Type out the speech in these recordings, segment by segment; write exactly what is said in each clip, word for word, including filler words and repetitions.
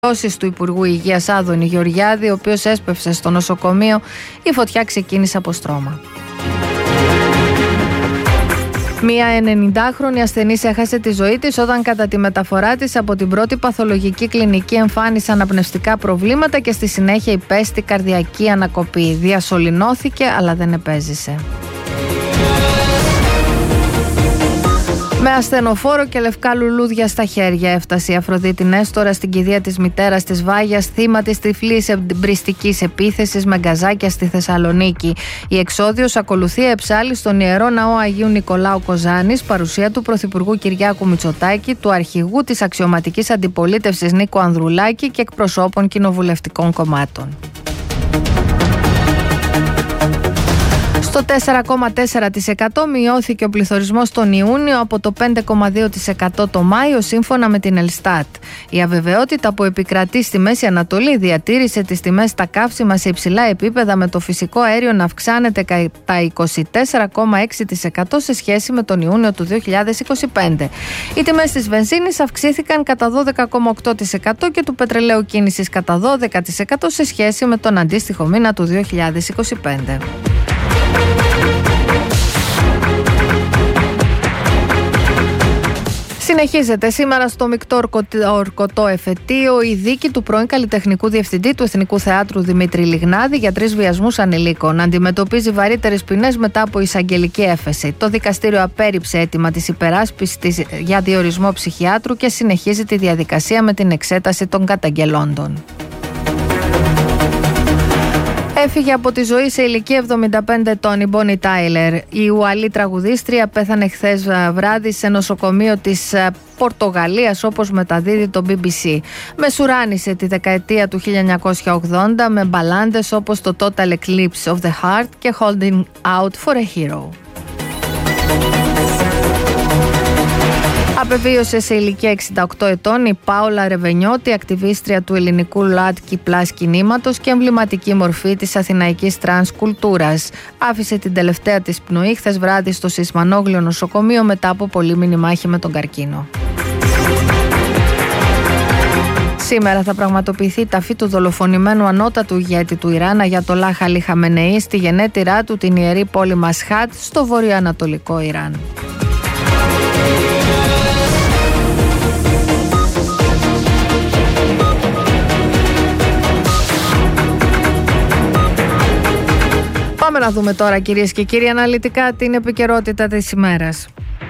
Του Υπουργού Υγείας Άδωνη Γεωργιάδη, ο οποίος έσπευσε στο νοσοκομείο, η φωτιά ξεκίνησε από στρώμα. Μία ενενηντάχρονη ασθενής έχασε τη ζωή της όταν κατά τη μεταφορά της από την πρώτη παθολογική κλινική εμφάνισε αναπνευστικά προβλήματα και στη συνέχεια υπέστη καρδιακή ανακοπή. Διασωληνώθηκε αλλά δεν επέζησε. Με ασθενοφόρο και λευκά λουλούδια στα χέρια έφτασε η Αφροδίτη Νέστορα στην κηδεία της μητέρας της Βάγιας, θύμα της τυφλής εμπριστικής επίθεσης με γκαζάκια στη Θεσσαλονίκη. Η εξόδιος ακολουθεί εψάλη στον Ιερό Ναό Αγίου Νικολάου Κοζάνης, παρουσία του Πρωθυπουργού Κυριάκου Μητσοτάκη, του αρχηγού της αξιωματικής αντιπολίτευσης Νίκο Ανδρουλάκη και εκπροσώπων κοινοβουλευτικών κομμάτων. Στο τέσσερα κόμμα τέσσερα τοις εκατό μειώθηκε ο πληθωρισμός τον Ιούνιο από το πέντε κόμμα δύο τοις εκατό το Μάιο, σύμφωνα με την Ελστάτ. Η αβεβαιότητα που επικρατεί στη Μέση Ανατολή διατήρησε τις τιμές στα καύσιμα σε υψηλά επίπεδα, με το φυσικό αέριο να αυξάνεται κατά είκοσι τέσσερα κόμμα έξι τοις εκατό σε σχέση με τον Ιούνιο του δύο χιλιάδες είκοσι πέντε. Οι τιμές της βενζίνης αυξήθηκαν κατά δώδεκα κόμμα οκτώ τοις εκατό και του πετρελαίου κίνησης κατά δώδεκα τοις εκατό σε σχέση με τον αντίστοιχο μήνα του δύο χιλιάδες είκοσι πέντε. Συνεχίζεται σήμερα στο μεικτό ορκωτό εφετείο η δίκη του πρώην καλλιτεχνικού διευθυντή του Εθνικού Θεάτρου Δημήτρη Λιγνάδη για τρεις βιασμούς ανηλίκων. Αντιμετωπίζει βαρύτερες ποινές μετά από εισαγγελική έφεση. Το δικαστήριο απέρριψε αίτημα της υπεράσπισης για διορισμό ψυχιάτρου και συνεχίζει τη διαδικασία με την εξέταση των καταγγελόντων. Έφυγε από τη ζωή σε ηλικία εβδομήντα πέντε ετών η Μπόνι Τάιλερ. Η Ουαλή τραγουδίστρια πέθανε χθες βράδυ σε νοσοκομείο της Πορτογαλίας, όπως μεταδίδει το μπι μπι σι. Μεσουράνησε τη δεκαετία του χίλια εννιακόσια ογδόντα με μπαλάντες όπως το Total Eclipse of the Heart και Holding Out for a Hero. Απεβίωσε σε ηλικία εξήντα οκτώ ετών η Πάολα Ρεβενιώτη, ακτιβίστρια του ελληνικού Λάτκι Πλάς κινήματος και εμβληματική μορφή της αθηναϊκής τρανς κουλτούρας. Άφησε την τελευταία της πνοή χθες βράδυ στο Σισμανόγλιο νοσοκομείο μετά από πολύμηνη μάχη με τον καρκίνο. Σήμερα θα πραγματοποιηθεί η ταφή του δολοφονημένου ανώτατου ηγέτη του Ιράν, Αγιατολάχ Αλί Χαμενεή, στη γενέτειρά του, την ιερή πόλη Μασχάτ, στο βορειοανατολικό Ιράν. Πάμε να δούμε τώρα, κυρίες και κύριοι, αναλυτικά την επικαιρότητα της ημέρας.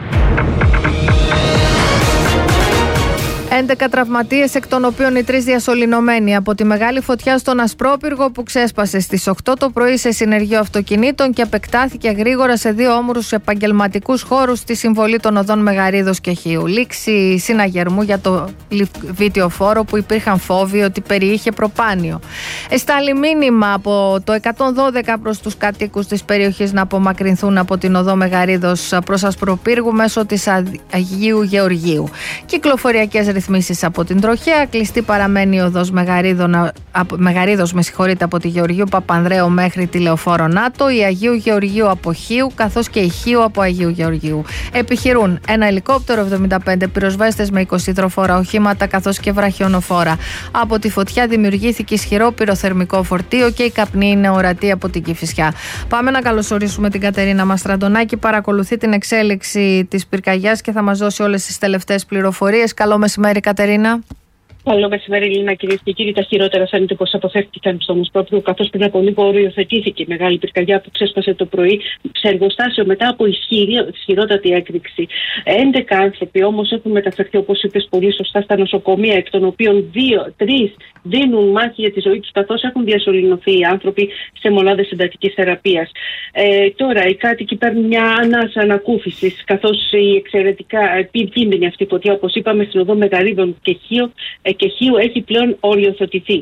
έντεκα τραυματίες, εκ των οποίων οι τρεις διασωληνωμένοι από τη μεγάλη φωτιά στον Ασπρόπυργο που ξέσπασε στις οκτώ το πρωί σε συνεργείο αυτοκινήτων και επεκτάθηκε γρήγορα σε δύο όμορους επαγγελματικούς χώρους στη συμβολή των οδών Μεγαρίδος και Χίου. Λήξη συναγερμού για το βιτιοφόρο που υπήρχαν φόβοι ότι περιείχε προπάνιο. Εστάλει μήνυμα από το εκατόν δώδεκα προς τους κατοίκους της περιοχής να απομακρυνθούν από την οδό Μεγαρίδος προς Ασπροπύργου μέσω της Αγίου Γεωργίου. Κυκλοφοριακές ρυθμίσεις από την τροχέα. Κλειστή παραμένει η οδός Μεγαρίδος με συγχωρείτε, από τη Γεωργίου Παπανδρέου μέχρι τη Λεωφόρο Νάτο, η Αγίου Γεωργίου από Χίου, καθώς και η Χίου από Αγίου Γεωργίου. Επιχειρούν ένα ελικόπτερο, εβδομήντα πέντε πυροσβέστες με είκοσι υδροφόρα οχήματα, καθώς και βραχιονοφόρα. Από τη φωτιά δημιουργήθηκε ισχυρό πυροθερμικό φορτίο και η καπνή είναι ορατή από την Κηφισιά. Πάμε να καλωσορίσουμε την Κατερίνα Μαστραντονάκη. Παρακολουθεί την εξέλιξη της πυρκαγιάς και θα μας δώσει όλες τις τελευταίες πληροφορίες. Καλό μεσημέρι, Κατερίνα. Καλό μεσημέρι, Ελληνά, κυρίες και κύριοι. Τα χειρότερα φαίνεται πως αποφεύθηκαν στο Ομοσπρόπυργο, καθώς πριν από λίγο οριοθετήθηκε η μεγάλη πυρκαγιά που ξέσπασε το πρωί σε εργοστάσιο μετά από ισχυρή, ισχυρότατη έκρηξη. έντεκα άνθρωποι όμως έχουν μεταφερθεί, όπως είπες πολύ σωστά, στα νοσοκομεία, εκ των οποίων δύο, τρεις δίνουν μάχη για τη ζωή τους, καθώς έχουν διασωληνωθεί οι άνθρωποι σε μονάδες εντατικής θεραπείας. Ε, τώρα, οι κάτοικοι παίρνουν μια ανάσα ανακούφισης, καθώς η εξαιρετικά επικίνδυνη αυτή φωτιά, όπως είπαμε, στην οδό Μεγαρίδων και Χίου, και Χίου έχει πλέον οριοθετηθεί.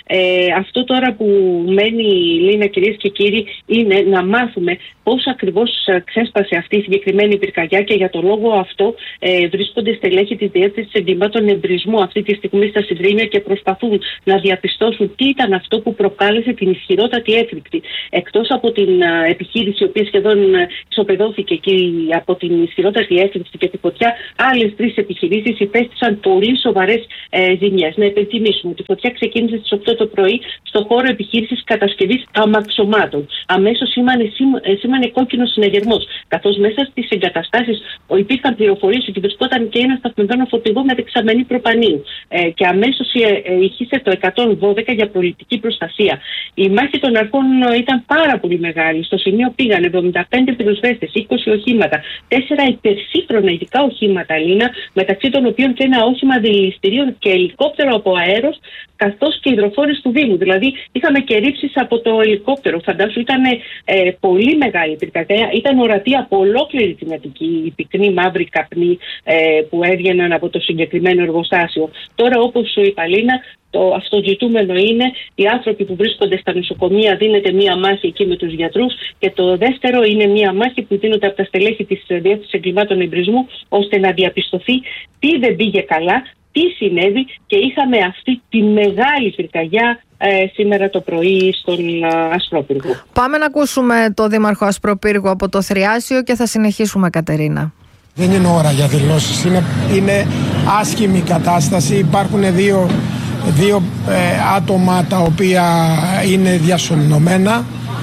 Ε, αυτό τώρα που μένει, Λίνα, κυρίες και κύριοι, είναι να μάθουμε πώς ακριβώς ξέσπασε αυτή η συγκεκριμένη πυρκαγιά, και για τον λόγο αυτό ε, βρίσκονται στελέχη της Διεύθυνσης Εγκλημάτων Εμπρισμού αυτή τη στιγμή στα Σιδρήνια και προσπαθούν να διαπιστώσουν τι ήταν αυτό που προκάλεσε την ισχυρότατη έκρηξη. Εκτός από την α, επιχείρηση, η οποία σχεδόν ισοπεδώθηκε και από την ισχυρότατη έκρηξη και τη φωτιά, άλλες τρεις επιχειρήσεις υπέστησαν πολύ σοβαρές ε, ζημιές. Να υπενθυμίσουμε ότι η φωτιά ξεκίνησε στις οκτώ το πρωί στο χώρο επιχείρησης κατασκευής αμαξωμάτων. Αμέσως σήμανε, σήμανε κόκκινο συναγερμός, καθώς μέσα στις εγκαταστάσεις υπήρχαν πληροφορίες ότι βρισκόταν και ένα σταθμευμένο φορτηγό με δεξαμενή προπανίου. Ε, και αμέσως ε, ηχήσε το εκατόν δώδεκα για προληπτική προστασία. Η μάχη των αρχών ήταν πάρα πολύ μεγάλη. Στο σημείο πήγαν εβδομήντα πέντε πυροσβέστες, είκοσι οχήματα, τέσσερα υπερσύγχρονα ειδικά οχήματα, Λίνα, μεταξύ των οποίων και ένα όχημα δηληστηρίων και ελικόπτερο από αέρος, καθώς και υδροφόρες του Δήμου. Δηλαδή, είχαμε και ρήψεις από το ελικόπτερο. Φαντάσου, ήταν ε, πολύ μεγάλη πυρκαγιά. Ήταν ορατή από ολόκληρη την Αττική, η πυκνή μαύρη καπνή ε, που έβγαιναν από το συγκεκριμένο εργοστάσιο. Τώρα, όπως σου είπα, Λίνα, το αυτοζητούμενο είναι οι άνθρωποι που βρίσκονται στα νοσοκομεία, δίνεται μία μάχη εκεί με τους γιατρούς, και το δεύτερο είναι μία μάχη που δίνονται από τα στελέχη της Διεύθυνσης Εγκλημάτων Εμπρισμού, ώστε να διαπιστωθεί τι δεν πήγε καλά, τι συνέβη, και είχαμε αυτή τη μεγάλη πυρκαγιά ε, σήμερα το πρωί στον α, Ασπρόπυργο. Πάμε να ακούσουμε το Δήμαρχο Ασπροπύργου από το Θριάσιο και θα συνεχίσουμε, Κατερίνα. Δεν είναι ώρα για δηλώσεις, είναι, είναι άσχημη κατάσταση. Υπάρχουν δύο, δύο ε, άτομα τα οποία είναι διασωληνωμένα.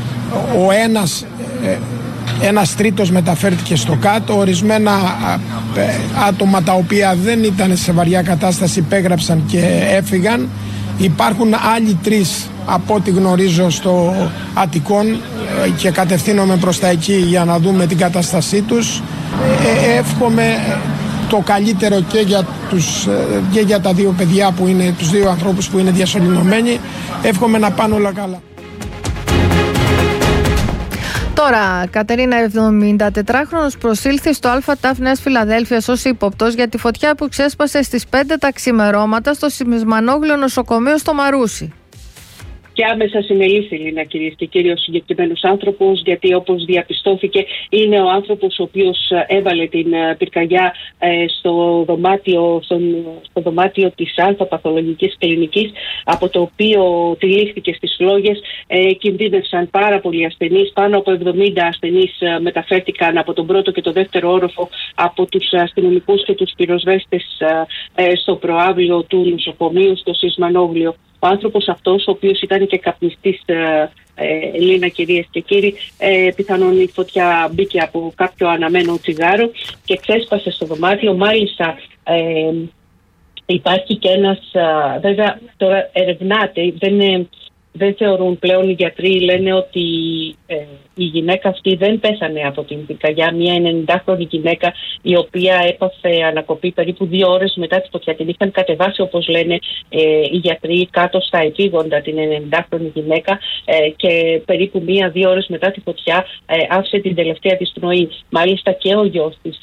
Ο ένας... Ε, Ένας τρίτος μεταφέρθηκε στο κάτω. Ορισμένα άτομα τα οποία δεν ήταν σε βαριά κατάσταση υπέγραψαν και έφυγαν. Υπάρχουν άλλοι τρεις από ό,τι γνωρίζω στο Αττικόν και κατευθύνομαι προς τα εκεί για να δούμε την κατάστασή τους. Ε, εύχομαι το καλύτερο και για, τους, και για τα δύο παιδιά που είναι, τους δύο ανθρώπους που είναι διασωληνωμένοι. Εύχομαι να πάνε όλα καλά. Τώρα, Κατερίνα, εβδομηντατετράχρονος προσήλθε στο ΑΤΑΦ Νέας Φιλαδέλφειας ως ύποπτος για τη φωτιά που ξέσπασε στις πέντε τα ξημερώματα στο Σιμισμανόγλιο νοσοκομείο στο Μαρούσι. Και άμεσα συνελήφθη, Λίνα, κυρίες και κύριοι, ο συγκεκριμένος άνθρωπος, γιατί όπως διαπιστώθηκε είναι ο άνθρωπος ο οποίος έβαλε την πυρκαγιά στο δωμάτιο, στο, στο δωμάτιο της αλφαπαθολογικής κλινικής, από το οποίο τυλίχθηκε στις φλόγες. Ε, κινδύνευσαν πάρα πολλοί ασθενείς, πάνω από εβδομήντα ασθενείς μεταφέρθηκαν από τον πρώτο και το δεύτερο όροφο από τους αστυνομικούς και τους πυροσβέστες ε, στο προαύλιο του νοσοκομείου, στο Σιμισμανόγλιο. Ο άνθρωπος αυτός, ο οποίος ήταν και καπνιστής, ε, ε, Λίνα, κυρίες και κύριοι, ε, πιθανόν η φωτιά μπήκε από κάποιο αναμένο τσιγάρο και ξέσπασε στο δωμάτιο. Μάλιστα ε, υπάρχει και ένας, ε, βέβαια τώρα ερευνάται, δεν, ε, δεν θεωρούν πλέον οι γιατροί, λένε ότι ε, η γυναίκα αυτή δεν πέθανε από την πυρκαγιά, μια ενενηντάχρονη γυναίκα η οποία έπαθε ανακοπή περίπου δύο ώρες μετά τη φωτιά. Την είχαν κατεβάσει, όπως λένε ε, οι γιατροί, κάτω στα επίγοντα την ενενηντάχρονη γυναίκα ε, και περίπου μία-δύο ώρες μετά τη φωτιά ε, άφησε την τελευταία της πνοή. Μάλιστα και ο γιος της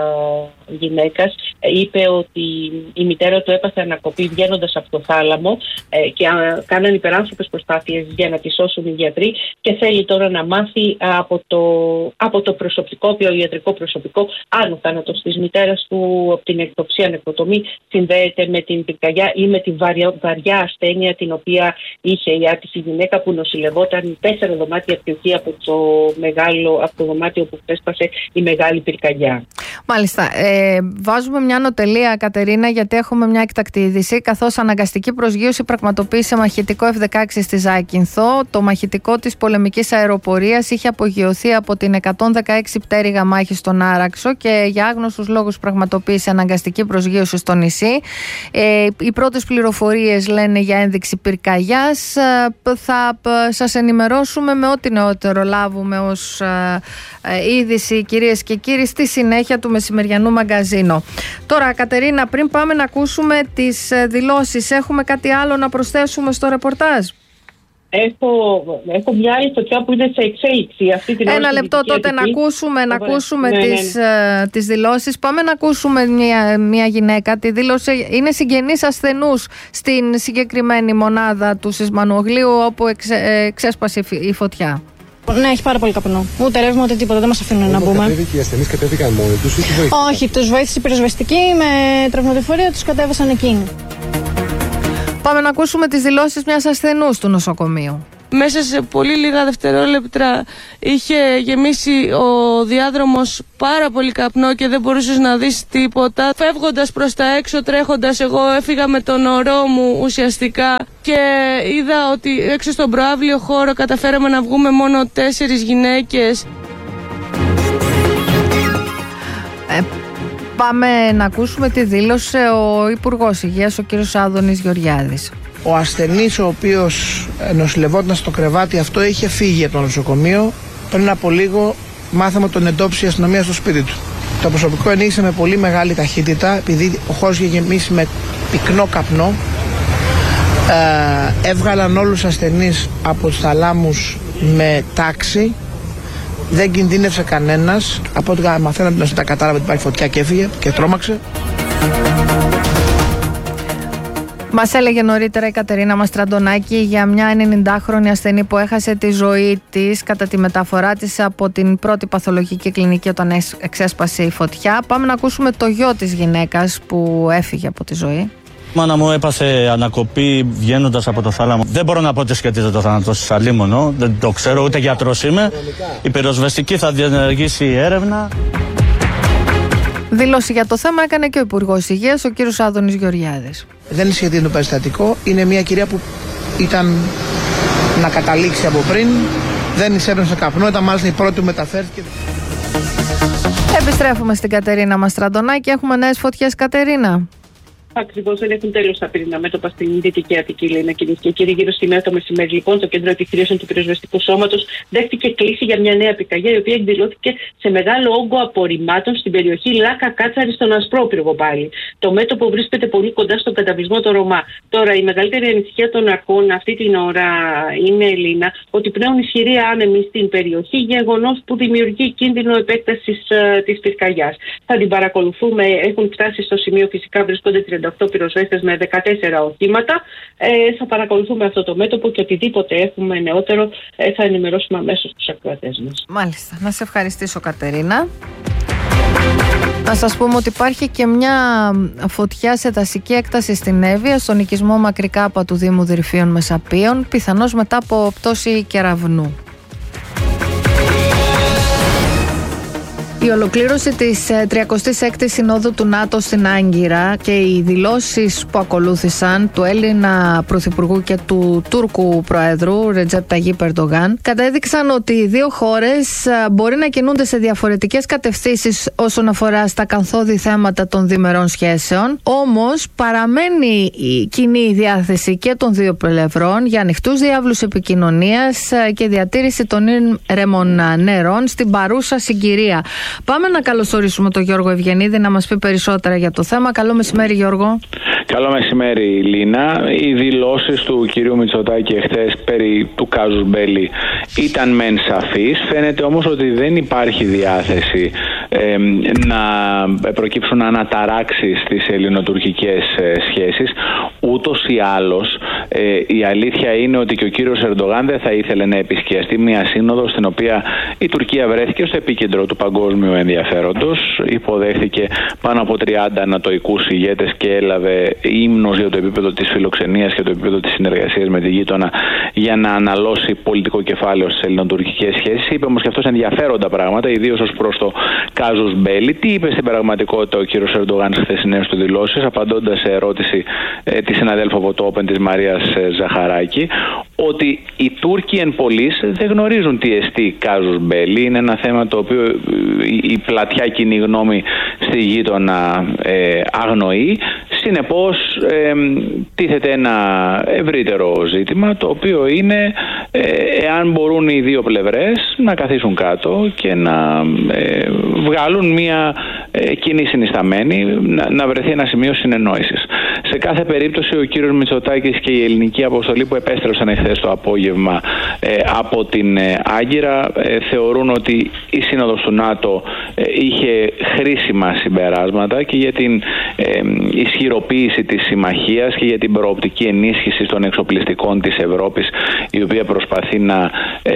ε, γυναίκας ε, είπε ότι η μητέρα του έπαθε ανακοπή βγαίνοντας από το θάλαμο ε, και α, κάναν υπεράνθρωπες προσπάθειες για να τη σώσουν οι γιατροί, και θέλει τώρα να μάθει από το, από το προσωπικό, ιατρικό προσωπικό, αν ο θάνατος της μητέρας του από την εκτοψία νεκροτομή συνδέεται με την πυρκαγιά ή με τη βαριά, βαριά ασθένεια την οποία είχε η άτυχη γυναίκα που νοσηλευόταν τέσσερα δωμάτια πιο εκεί από το, μεγάλο, από το δωμάτιο που ξέσπασε η μεγάλη πυρκαγιά. Μάλιστα. Ε, βάζουμε μια νοτελεία, Κατερίνα, γιατί έχουμε μια εκτακτή είδηση. Καθώς αναγκαστική προσγείωση πραγματοποίησε μαχητικό εφ δεκαέξι στη Ζάκυνθο, το μαχητικό της πολεμικής αεροπορίας είχε απογειωθεί από την εκατόν δεκαέξι πτέρυγα μάχη στον Άραξο και για άγνωστους λόγους πραγματοποίησε αναγκαστική προσγείωση στο νησί. Ε, οι πρώτες πληροφορίες λένε για ένδειξη πυρκαγιάς. Ε, θα ε, σας ενημερώσουμε με ό,τι νεότερο λάβουμε ως ε, ε, είδηση, κυρίες και κύριοι, στη συνέχεια του μεσημεριανού μαγκαζίνο. Τώρα, Κατερίνα, πριν πάμε να ακούσουμε τις δηλώσεις, έχουμε κάτι άλλο να προσθέσουμε στο ρεπορτάζ? Έχω, έχω μια άλλη φωτιά που είναι σε εξέλιξη αυτή την ώρα. Ένα λεπτό τότε να ακούσουμε, να ακούσουμε ναι, τις, ναι, ναι. τις δηλώσεις. Πάμε να ακούσουμε μια, μια γυναίκα. Τη δήλωσε, είναι συγγενής ασθενούς στην συγκεκριμένη μονάδα του Σισμανογλίου όπου εξε, ξέσπασε η φωτιά. Ναι, έχει πάρα πολύ καπνό. Ούτε ρεύμα ούτε τίποτα. Δεν μας αφήνουν να μπούμε. Και οι ασθενείς κατέβηκαν μόνοι τους ή τους βοήθησαν? Όχι, τους βοήθησε η πυροσβεστική με τραυματοφορία, τους κατέβασαν εκείνοι. Πάμε να ακούσουμε τις δηλώσεις μιας ασθενούς του νοσοκομείου. Μέσα σε πολύ λίγα δευτερόλεπτα είχε γεμίσει ο διάδρομος πάρα πολύ καπνό και δεν μπορούσες να δεις τίποτα. Φεύγοντας προς τα έξω, τρέχοντας, εγώ έφυγα με τον ορό μου ουσιαστικά και είδα ότι έξω στον προαύλιο χώρο καταφέραμε να βγούμε μόνο τέσσερις γυναίκες. Ε, πάμε να ακούσουμε τι δήλωσε ο Υπουργός Υγείας, ο κύριος Άδωνης Γεωργιάδης. Ο ασθενής ο οποίος νοσηλευόταν στο κρεβάτι αυτό είχε φύγει από το νοσοκομείο. Πριν από λίγο μάθαμε ότι τον εντόπισε η αστυνομία στο σπίτι του. Το προσωπικό ενήγησε με πολύ μεγάλη ταχύτητα επειδή ο χώρος είχε γεμίσει με πυκνό καπνό. Ε, έβγαλαν όλους τους ασθενείς από τους θαλάμους με τάξη. Δεν κινδύνευσε κανένας. Από ό,τι μαθαίναμε την τα κατάλαβε ότι υπάρχει φωτιά και έφυγε και τρόμαξε. Μας έλεγε νωρίτερα η Κατερίνα Μαστραντονάκη για μια ενενηντάχρονη ασθενή που έχασε τη ζωή της κατά τη μεταφορά της από την πρώτη παθολογική κλινική όταν εξέσπασε η φωτιά. Πάμε να ακούσουμε το γιο της γυναίκας που έφυγε από τη ζωή. Η μάνα μου έπαθε ανακοπή βγαίνοντας από το θάλαμο. Δεν μπορώ να πω ότι σχετίζεται το θάνατο της, αλίμονο. Δεν το ξέρω, ούτε γιατρός είμαι. Η πυροσβεστική θα διενεργήσει έρευνα. Δήλωση για το θέμα έκανε και ο Υπουργός Υγείας, ο κύριος Άδωνης Γεωργιάδης. Δεν σχετίζεται το περιστατικό. Είναι μια κυρία που ήταν να καταλήξει από πριν. Δεν εισέπνευσε καπνό, ήταν μάλιστα η πρώτη που μεταφέρθηκε. Επιστρέφουμε στην Κατερίνα Μαστραντονάκη. Έχουμε νέες φωτιές, Κατερίνα. Ακριβώς, δεν έχουν τέλος τα πυρήνα μέτωπα στην Δυτική Αττική, λέει, κυρίες και κύριοι. Γύρω στη μία το μεσημέρι, λοιπόν, το Κέντρο Επιχειρήσεων του Πυροσβεστικού Σώματος δέχτηκε κλήση για μια νέα πυρκαγιά, η οποία εκδηλώθηκε σε μεγάλο όγκο απορριμμάτων στην περιοχή Λάκα Κάτσαρη, στον Ασπρόπυργο πάλι. Το μέτωπο βρίσκεται πολύ κοντά στον καταβλισμό των Ρωμά. Τώρα, η μεγαλύτερη ανησυχία των αρχών αυτή την ώρα είναι, Ελίνα, ότι πνέουν ισχυροί άνεμοι στην περιοχή, γεγονός που δημιουργεί κίνδυνο επέκτασης uh, της πυρκαγιάς. Θα την παρακολουθούμε, έχουν φτάσει στο σημείο, φυσικά βρίσκονται τριάντα οκτώ πυροσβέστες με δεκατέσσερα οχήματα. Ε, θα παρακολουθούμε αυτό το μέτωπο και οτιδήποτε έχουμε νεότερο ε, θα ενημερώσουμε αμέσως τους ακροατές μας. Μάλιστα. Να σε ευχαριστήσω, Κατερίνα. Να σας πούμε ότι υπάρχει και μια φωτιά σε δασική έκταση στην Εύβοια, στον οικισμό Μακρικάπα του Δήμου Δρυφείων Μεσαπίων, πιθανώς μετά από πτώση κεραυνού. Η ολοκλήρωση της τριακοστής έκτης Συνόδου του ΝΑΤΟ στην Άγκυρα και οι δηλώσεις που ακολούθησαν του Έλληνα Πρωθυπουργού και του Τούρκου Προέδρου Ρετζέπ Ταγίπ Ερντογάν κατέδειξαν ότι οι δύο χώρες μπορεί να κινούνται σε διαφορετικές κατευθύνσεις όσον αφορά στα καθόδη θέματα των διμερών σχέσεων, όμως παραμένει η κοινή διάθεση και των δύο πλευρών για ανοιχτούς διάβλους επικοινωνίας και διατήρηση των ήρεμων νερών στην παρούσα συγκυρία. Πάμε να καλωσορίσουμε τον Γιώργο Ευγενίδη να μας πει περισσότερα για το θέμα. Καλό μεσημέρι, Γιώργο. Καλό μεσημέρι, Λίνα. Οι δηλώσεις του κυρίου Μητσοτάκη εχθές περί του κάζους μπέλι ήταν μεν σαφείς. Φαίνεται όμως ότι δεν υπάρχει διάθεση ε, να προκύψουν αναταράξεις στις ελληνοτουρκικές ε, σχέσεις. Ούτως ή άλλως, ε, η αλήθεια είναι ότι και ο κύριος Ερντογάν δεν θα ήθελε να επισκιαστεί μια σύνοδο στην οποία η Τουρκία βρέθηκε στο επίκεντρο του παγκόσμιου ενδιαφέροντος. Υποδέχθηκε πάνω από τριάντα ανατοικούς ηγέτες και έλαβε ύμνος για το επίπεδο της φιλοξενίας και το επίπεδο της συνεργασίας με τη γείτονα για να αναλώσει πολιτικό κεφάλαιο στις ελληνοτουρκικές σχέσεις. Είπε όμως και αυτός ενδιαφέροντα πράγματα, ιδίως ως προς το κάζους μπέλι. Τι είπε στην πραγματικότητα ο κύριος Ερντογάν στις χθεσινές του δηλώσεις, απαντώντας σε ερώτηση ε, της συναδέλφου από το Open της Μαρίας ε, Ζαχαράκη, ότι οι Τούρκοι εν πολλοίς δεν γνωρίζουν τι εστί κάζους μπέλι. Είναι ένα θέμα το οποίο ε, η πλατιά κοινή γνώμη στη γείτονα ε, αγνοεί. Συνεπώς ε, τίθεται ένα ευρύτερο ζήτημα, το οποίο είναι ε, εάν μπορούν οι δύο πλευρές να καθίσουν κάτω και να ε, βγάλουν μια ε, κοινή συνισταμένη, να, να βρεθεί ένα σημείο συνεννόησης. Σε κάθε περίπτωση ο κύριος Μητσοτάκης και η ελληνική αποστολή που επέστρεψαν εχθές το απόγευμα ε, από την ε, Άγκυρα ε, θεωρούν ότι η Σύνοδος του ΝΑΤΟ ε, είχε χρήσιμα συμπεράσματα και για την ε, ισχυροποίηση της συμμαχίας και για την προοπτική ενίσχυση των εξοπλιστικών της Ευρώπης, η οποία προσπαθεί να ε,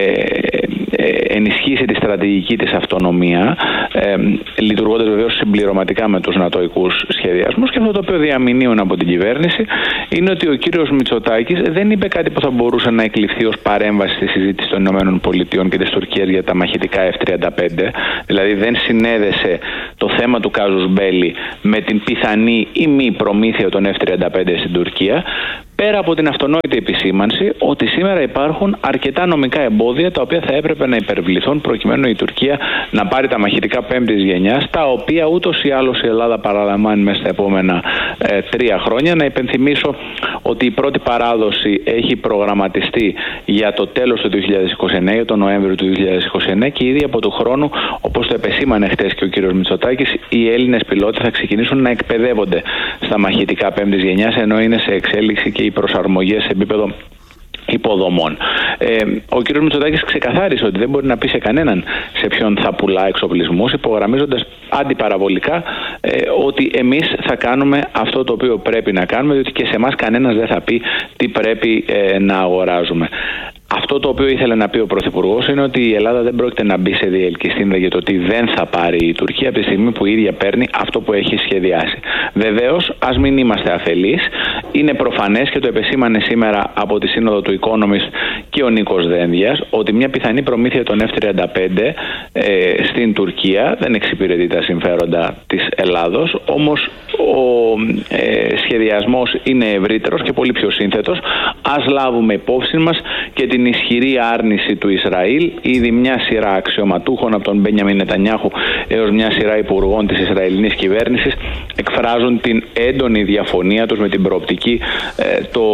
ε, ενισχύσει τη στρατηγική της αυτονομία, ε, λειτουργώντας βεβαίως συμπληρωματικά με τους νατοικούς σχεδιασμούς. Και αυτό το οποίο διαμηνύουν από την κυβέρνηση είναι ότι ο κύριος Μητσοτάκης δεν είπε κάτι που θα μπορούσε να εκλειφθεί ως παρέμβαση στη συζήτηση των ΗΠΑ και της Τουρκίας για τα μαχητικά εφ τριάντα πέντε. Δηλαδή δεν συνέδεσε το θέμα του κάζους μπέλι με την πιθανή ή μη προμήθεια των εφ τριάντα πέντε στην Τουρκία, πέρα από την αυτονόητη επισήμανση ότι σήμερα υπάρχουν αρκετά νομικά εμπόδια τα οποία θα έπρεπε να υπερβληθούν προκειμένου η Τουρκία να πάρει τα μαχητικά πέμπτης γενιάς, τα οποία ούτως ή άλλως η Ελλάδα παραλαμβάνει μέσα στα επόμενα ε, τρία χρόνια. Να υπενθυμίσω ότι η πρώτη παράδοση έχει προγραμματιστεί για το τέλος του δύο χιλιάδες είκοσι εννέα, για τον Νοέμβριο του δύο χιλιάδες είκοσι εννέα, και ήδη από του χρόνου, όπως το επεσήμανε χτες και ο κύριος Μητσοτάκης, οι Έλληνες πιλότοι θα ξεκινήσουν να εκπαιδεύονται στα μαχητικά πέμπτης γενιάς, ενώ είναι σε εξέλιξη και οι προσαρμογές σε επίπεδο υποδομών. Ε, ο κ. Μητσοτάκης ξεκαθάρισε ότι δεν μπορεί να πει σε κανέναν σε ποιον θα πουλά εξοπλισμούς, υπογραμμίζοντας αντιπαραβολικά ε, ότι εμείς θα κάνουμε αυτό το οποίο πρέπει να κάνουμε, διότι και σε εμάς κανένας δεν θα πει τι πρέπει ε, να αγοράζουμε. Αυτό το οποίο ήθελε να πει ο Πρωθυπουργός είναι ότι η Ελλάδα δεν πρόκειται να μπει σε διελκυστίνδα για το ότι δεν θα πάρει η Τουρκία από τη στιγμή που η ίδια παίρνει αυτό που έχει σχεδιάσει. Βεβαίως, ας μην είμαστε αφελείς. Είναι προφανές και το επεσήμανε σήμερα από τη Σύνοδο του Economist και ο Νίκος Δένδιας ότι μια πιθανή προμήθεια των εφ τριάντα πέντε ε, στην Τουρκία δεν εξυπηρετεί τα συμφέροντα της Ελλάδος. Όμως ο ε, σχεδιασμός είναι ευρύτερος και πολύ πιο σύνθετος. Ας λάβουμε υπόψη μας και την ισχυρή άρνηση του Ισραήλ. Ήδη μια σειρά αξιωματούχων από τον Μπένιαμιν Νετανιάχου έως μια σειρά υπουργών της Ισραηλινής κυβέρνησης εκφράζουν την έντονη διαφωνία τους με την προοπτική ε, το,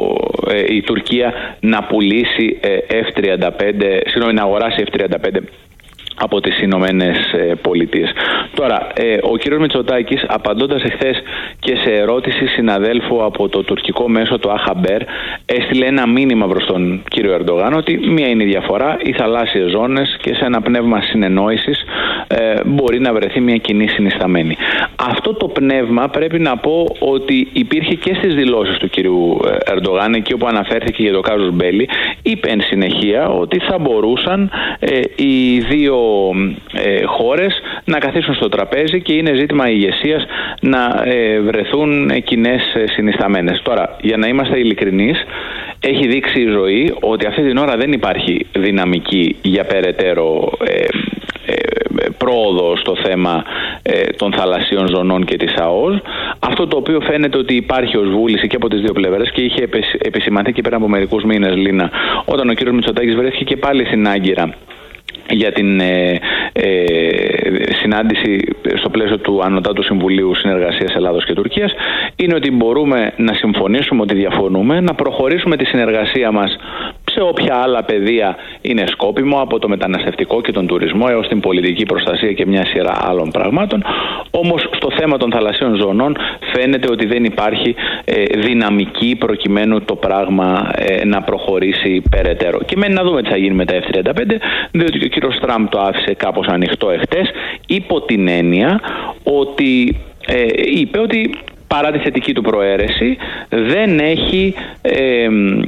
ε, η Τουρκία να πουλήσει ε, εφ τριάντα πέντε, συγγνώμη, να αγοράσει εφ τριάντα πέντε από τις Ηνωμένες Πολιτείες. Τώρα, ε, ο κύριος Μητσοτάκης, απαντώντας εχθές και σε ερώτηση συναδέλφου από το τουρκικό μέσο, το Αχαμπέρ, έστειλε ένα μήνυμα προς τον κύριο Ερντογάν ότι μία είναι η διαφορά, οι θαλάσσιες ζώνες, και σε ένα πνεύμα συνεννόησης ε, μπορεί να βρεθεί μια κοινή συνισταμένη. Αυτό το πνεύμα πρέπει να πω ότι υπήρχε και στις δηλώσεις του κύριου Ερντογάν, εκεί όπου αναφέρθηκε για το κάζους μπέλι. Είπε εν συνεχεία ότι θα μπορούσαν ε, οι δύο ε, χώρες να καθίσουν στο τραπέζι και είναι ζήτημα ηγεσίας να ε, βρεθούν κοινές συνισταμένες. Τώρα, για να είμαστε ειλικρινείς, έχει δείξει η ζωή ότι αυτή την ώρα δεν υπάρχει δυναμική για περαιτέρω ε, ε, πρόοδο στο θέμα ε, των θαλασσίων ζωνών και της ΑΟΣ. Αυτό το οποίο φαίνεται ότι υπάρχει ως βούληση και από τις δύο πλευρές και είχε επισημανθεί και πέρα από μερικούς μήνες, Λίνα, όταν ο κ. Μητσοτάκης βρέθηκε και πάλι στην Άγκυρα για την ε, ε, συνάντηση στο πλαίσιο του Ανωτάτου Συμβουλίου Συνεργασίας Ελλάδος και Τουρκίας, είναι ότι μπορούμε να συμφωνήσουμε ότι διαφωνούμε, να προχωρήσουμε τη συνεργασία μας σε όποια άλλα πεδία είναι σκόπιμο, από το μεταναστευτικό και τον τουρισμό έως την πολιτική προστασία και μια σειρά άλλων πραγμάτων. Όμως στο θέμα των θαλασσίων ζωνών φαίνεται ότι δεν υπάρχει ε, δυναμική προκειμένου το πράγμα ε, να προχωρήσει περαιτέρω. Και μένει να δούμε τι θα γίνει με τα εφ τριάντα πέντε, διότι ο κύριος Τραμπ το άφησε κάπως ανοιχτό εχθές, υπό την έννοια ότι ε, είπε ότι παρά τη θετική του προαίρεση, δεν έχει ε, ε,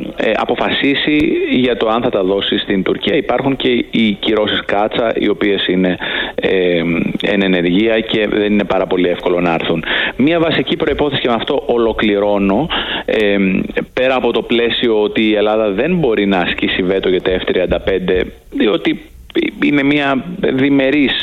αποφασίσει για το αν θα τα δώσει στην Τουρκία. Υπάρχουν και οι κυρώσεις κάτσα, οι οποίες είναι ε, εν ενεργεία και δεν είναι πάρα πολύ εύκολο να έρθουν. Μία βασική προϋπόθεση, και με αυτό ολοκληρώνω, ε, πέρα από το πλαίσιο ότι η Ελλάδα δεν μπορεί να ασκήσει βέτο για τα εφ τριάντα πέντε, διότι είναι μια διμερής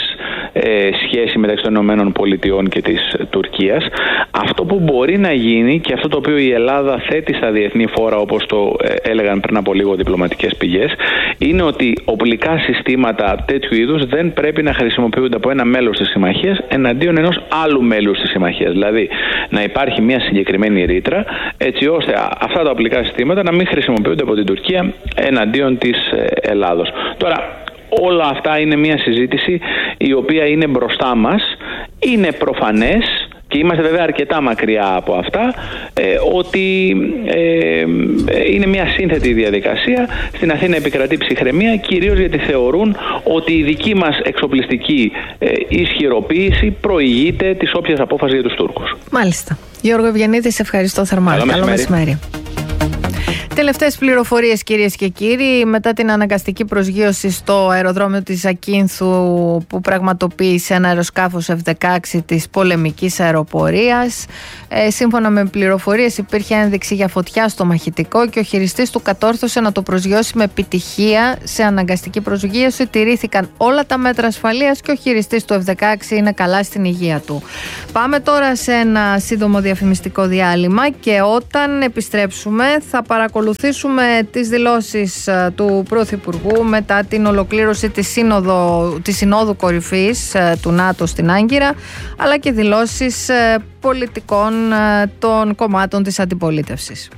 ε, σχέση μεταξύ των Ηνωμένων Πολιτειών και της Τουρκίας. Αυτό που μπορεί να γίνει και αυτό το οποίο η Ελλάδα θέτει στα διεθνή φόρα, όπως το ε, έλεγαν πριν από λίγο διπλωματικές πηγές, είναι ότι οπλικά συστήματα τέτοιου είδους δεν πρέπει να χρησιμοποιούνται από ένα μέλος της συμμαχίας εναντίον ενός άλλου μέλους της συμμαχίας. Δηλαδή να υπάρχει μια συγκεκριμένη ρήτρα, έτσι ώστε αυτά τα οπλικά συστήματα να μην χρησιμοποιούνται από την Τουρκία εναντίον της Ελλάδος. Τώρα, όλα αυτά είναι μια συζήτηση η οποία είναι μπροστά μας. Είναι προφανές, και είμαστε βέβαια αρκετά μακριά από αυτά, ε, ότι ε, είναι μια σύνθετη διαδικασία. Στην Αθήνα επικρατεί ψυχραιμία, κυρίως γιατί θεωρούν ότι η δική μας εξοπλιστική ε, ισχυροποίηση προηγείται της όποιας απόφασης για τους Τούρκους. Μάλιστα. Γιώργο Ευγενίδη, σε ευχαριστώ θερμά. Καλό, Καλό μεσημέρι. Τελευταίες πληροφορίες, κυρίες και κύριοι, μετά την αναγκαστική προσγείωση στο αεροδρόμιο της Ακίνθου που πραγματοποίησε ένα αεροσκάφος εφ δεκαέξι της πολεμικής αεροπορίας, ε, σύμφωνα με πληροφορίες υπήρχε ένδειξη για φωτιά στο μαχητικό και ο χειριστής του κατόρθωσε να το προσγειώσει με επιτυχία. Σε αναγκαστική προσγείωση τηρήθηκαν όλα τα μέτρα ασφαλείας και ο χειριστής του εφ δεκαέξι είναι καλά στην υγεία του. Πάμε τώρα σε ένα σύντομο διαφημιστικό διάλειμμα και όταν επιστρέψουμε θα παρακολουθήσουμε τις δηλώσεις του Πρωθυπουργού μετά την ολοκλήρωση της, σύνοδο, της Συνόδου Κορυφής του ΝΑΤΟ στην Άγκυρα, αλλά και δηλώσεις πολιτικών των κομμάτων της αντιπολίτευσης.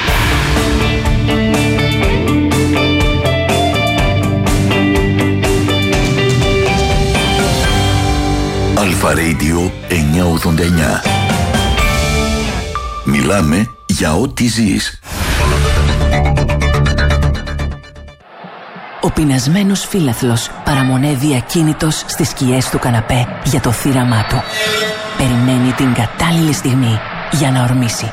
Αλφα Radio εννιακόσια ογδόντα εννιά. Μιλάμε για ό,τι ζεις. Ο πεινασμένος φύλαθλος παραμονεύει ακίνητος στις σκιές του καναπέ για το θύραμά του. Περιμένει την κατάλληλη στιγμή για να ορμήσει.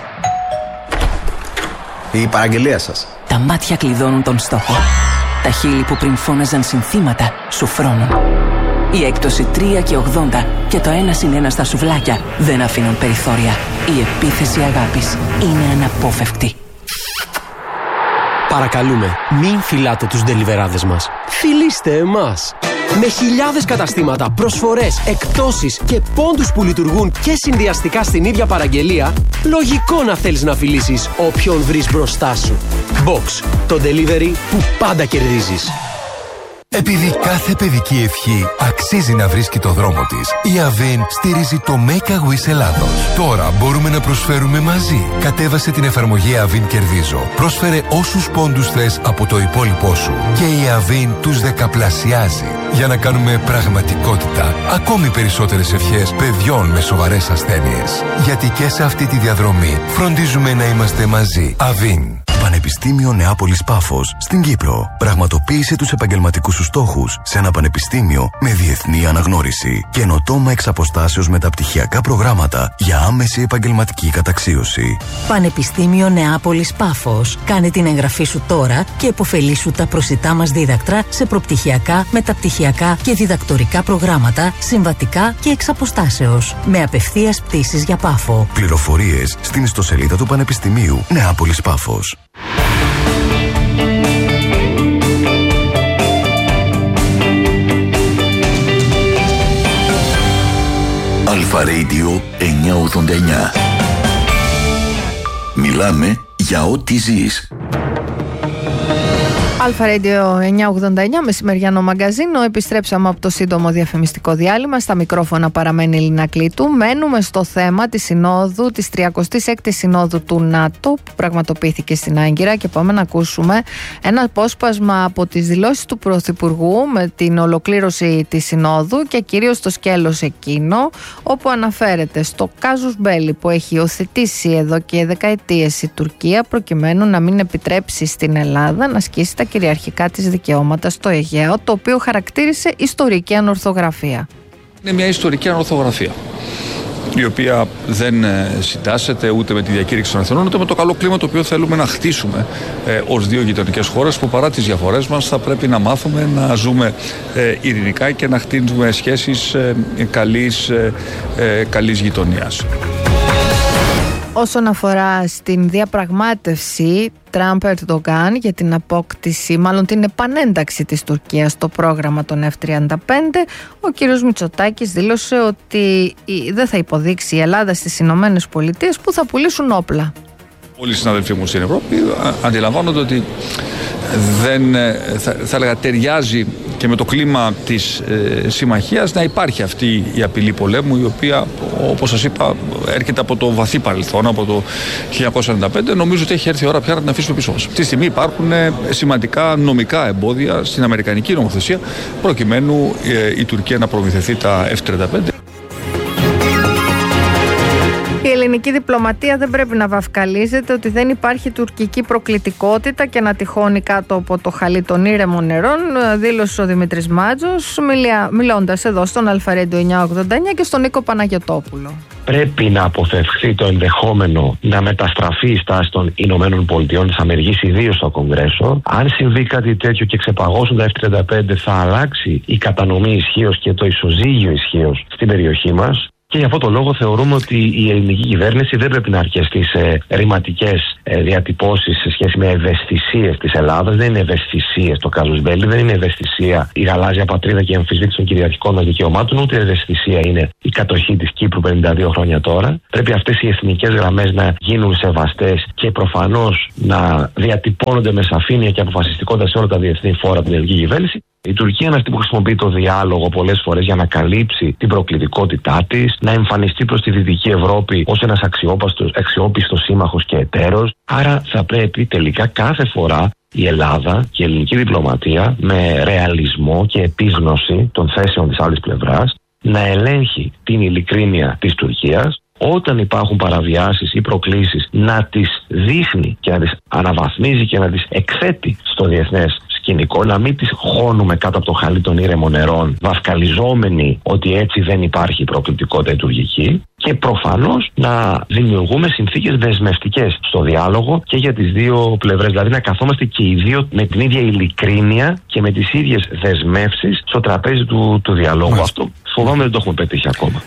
Η παραγγελία σας. Τα μάτια κλειδώνουν τον στόχο. Τα χείλη που πριν φώναζαν συνθήματα σου φρώνουν. Η έκπτωση τρία και ογδόντα και το ένα συν ένα στα σουβλάκια δεν αφήνουν περιθώρια. Η επίθεση αγάπης είναι αναπόφευκτη. Παρακαλούμε, μην φυλάτε τους ντελιβεράδες μας. Φιλήστε εμάς. Με χιλιάδες καταστήματα, προσφορές, εκπτώσεις και πόντους που λειτουργούν και συνδυαστικά στην ίδια παραγγελία, λογικό να θέλεις να φιλήσεις όποιον βρεις μπροστά σου. Box, το delivery που πάντα κερδίζεις. Επειδή κάθε παιδική ευχή αξίζει να βρίσκει το δρόμο της, η Avin στηρίζει το Make a Wish Ελλάδος. Τώρα μπορούμε να προσφέρουμε μαζί. Κατέβασε την εφαρμογή Avin Κερδίζω. Πρόσφερε όσους πόντους θες από το υπόλοιπό σου και η Avin τους δεκαπλασιάζει για να κάνουμε πραγματικότητα ακόμη περισσότερες ευχές παιδιών με σοβαρές ασθένειες. Γιατί και σε αυτή τη διαδρομή φροντίζουμε να είμαστε μαζί. Avin. Πανεπιστήμιο Νεάπολης Πάφος στην Κύπρο. Πραγματοποίησε τους επαγγελματικούς σου στόχους σε ένα πανεπιστήμιο με διεθνή αναγνώριση. Καινοτόμα εξ αποστάσεως μεταπτυχιακά προγράμματα για άμεση επαγγελματική καταξίωση. Πανεπιστήμιο Νεάπολης Πάφος. Κάνε την εγγραφή σου τώρα και επωφελήσου τα προσιτά μας δίδακτρα σε προπτυχιακά, μεταπτυχιακά και διδακτορικά προγράμματα, συμβατικά και εξ αποστάσεως. Με απευθείας πτήσεις για Πάφο. Πληροφορίες στην ιστοσελίδα του Πανεπιστημίου Νεάπολης Πάφος. Αλφα Radio εννιακόσια ογδόντα εννιά. Μιλάμε για ό,τι ζεις. Αλφα Radio εννιακόσια ογδόντα εννιά, μεσημεριανό μαγκαζίνο. Επιστρέψαμε από το σύντομο διαφημιστικό διάλειμμα. Στα μικρόφωνα παραμένει η Λίνα Κλήτου. Μένουμε στο θέμα της συνόδου, της τριακοστής έκτης συνόδου του ΝΑΤΟ που πραγματοποιήθηκε στην Άγκυρα και πάμε να ακούσουμε ένα απόσπασμα από τις δηλώσεις του Πρωθυπουργού με την ολοκλήρωση της συνόδου και κυρίως το σκέλος εκείνο όπου αναφέρεται στο κάζους μπέλι που έχει υιοθετήσει εδώ και δεκαετίες η Τουρκία προκειμένου να μην επιτρέψει στην Ελλάδα να ασκήσει τα κυριαρχικά της δικαιώματα στο Αιγαίο, το οποίο χαρακτήρισε ιστορική ανορθογραφία. Είναι μια ιστορική ανορθογραφία, η οποία δεν συντάσσεται ούτε με τη διακήρυξη των Εθνών, ούτε με το καλό κλίμα το οποίο θέλουμε να χτίσουμε ε, ως δύο γειτονικές χώρες που παρά τις διαφορές μας θα πρέπει να μάθουμε να ζούμε ε, ειρηνικά και να χτίσουμε σχέσεις ε, καλής, ε, ε, καλής γειτονίας. Όσον αφορά στην διαπραγμάτευση Τραμπ-Ερντογκάν για την απόκτηση, μάλλον την επανένταξη της Τουρκίας στο πρόγραμμα των εφ τριάντα πέντε, ο κύριος Μητσοτάκης δήλωσε ότι δεν θα υποδείξει η Ελλάδα στις Ηνωμένες Πολιτείες που θα πουλήσουν όπλα. Όλοι οι συναδελφοί μου στην Ευρώπη αντιλαμβάνονται ότι δεν, θα, θα έλεγα, ταιριάζει και με το κλίμα της ε, συμμαχίας να υπάρχει αυτή η απειλή πολέμου, η οποία, όπως σας είπα, έρχεται από το βαθύ παρελθόν, από το χίλια εννιακόσια ενενήντα πέντε. Νομίζω ότι έχει έρθει η ώρα πια να την αφήσουμε πίσω μας. Αυτή τη στιγμή υπάρχουν σημαντικά νομικά εμπόδια στην αμερικανική νομοθεσία, προκειμένου ε, η Τουρκία να προμηθευτεί τα εφ τριάντα πέντε. ελληνική διπλωματία δεν πρέπει να βαφκαλίζεται ότι δεν υπάρχει τουρκική προκλητικότητα και να τυχώνει κάτω από το χαλί των ήρεμων νερών, δήλωσε ο Δημήτρης Μάτζος, μιλώντας εδώ στον Αλφαρέντιο εννιακόσια ογδόντα εννιά και στον Νίκο Παναγιωτόπουλο. Πρέπει να αποφευχθεί το ενδεχόμενο να μεταστραφεί η στάση των Ηνωμένων Πολιτειών της Αμερικής, ιδίως στο Κογκρέσο. Αν συμβεί κάτι τέτοιο και ξεπαγώσουν τα εφ τριάντα πέντε, θα αλλάξει η κατανομή ισχύως και το ισοζύγιο ισχύως στην περιοχή μας. Και για αυτό το λόγο θεωρούμε ότι η ελληνική κυβέρνηση δεν πρέπει να αρκεστεί σε ρηματικές ε, διατυπώσεις σε σχέση με ευαισθησίες της Ελλάδας. Δεν είναι ευαισθησίες το casus belli, δεν είναι ευαισθησία η γαλάζια πατρίδα και η αμφισβήτηση των κυριαρχικών μας δικαιωμάτων, ούτε ευαισθησία είναι η κατοχή της Κύπρου πενήντα δύο χρόνια τώρα. Πρέπει αυτές οι εθνικές γραμμές να γίνουν σεβαστές και προφανώς να διατυπώνονται με σαφήνεια και αποφασιστικότητα σε όλα τα διεθνή φόρα την ελληνική κυβέρνηση. Η Τουρκία είναι αυτή που χρησιμοποιεί το διάλογο πολλές φορές για να καλύψει την προκλητικότητά της, να εμφανιστεί προς τη Δυτική Ευρώπη ως ένας αξιόπιστος σύμμαχος και εταίρος. Άρα θα πρέπει τελικά κάθε φορά η Ελλάδα και η ελληνική διπλωματία με ρεαλισμό και επίγνωση των θέσεων της άλλης πλευράς να ελέγχει την ειλικρίνεια της Τουρκίας. Όταν υπάρχουν παραβιάσεις ή προκλήσεις να τις δείχνει και να τις αναβαθμίζει και να τις εκθέτει στο διεθνές σκηνικό, να μην τις χώνουμε κάτω από το χαλί των ήρεμων νερών, βαφκαλιζόμενοι ότι έτσι δεν υπάρχει προκλητικότητα τουρκική, και προφανώς να δημιουργούμε συνθήκες δεσμευτικές στο διάλογο και για τις δύο πλευρές. Δηλαδή να καθόμαστε και οι δύο με την ίδια ειλικρίνεια και με τις ίδιες δεσμεύσεις στο τραπέζι του, του διαλόγου. Μάλιστα. Αυτό φοβάμαι δεν το έχουμε πετύχει ακόμα.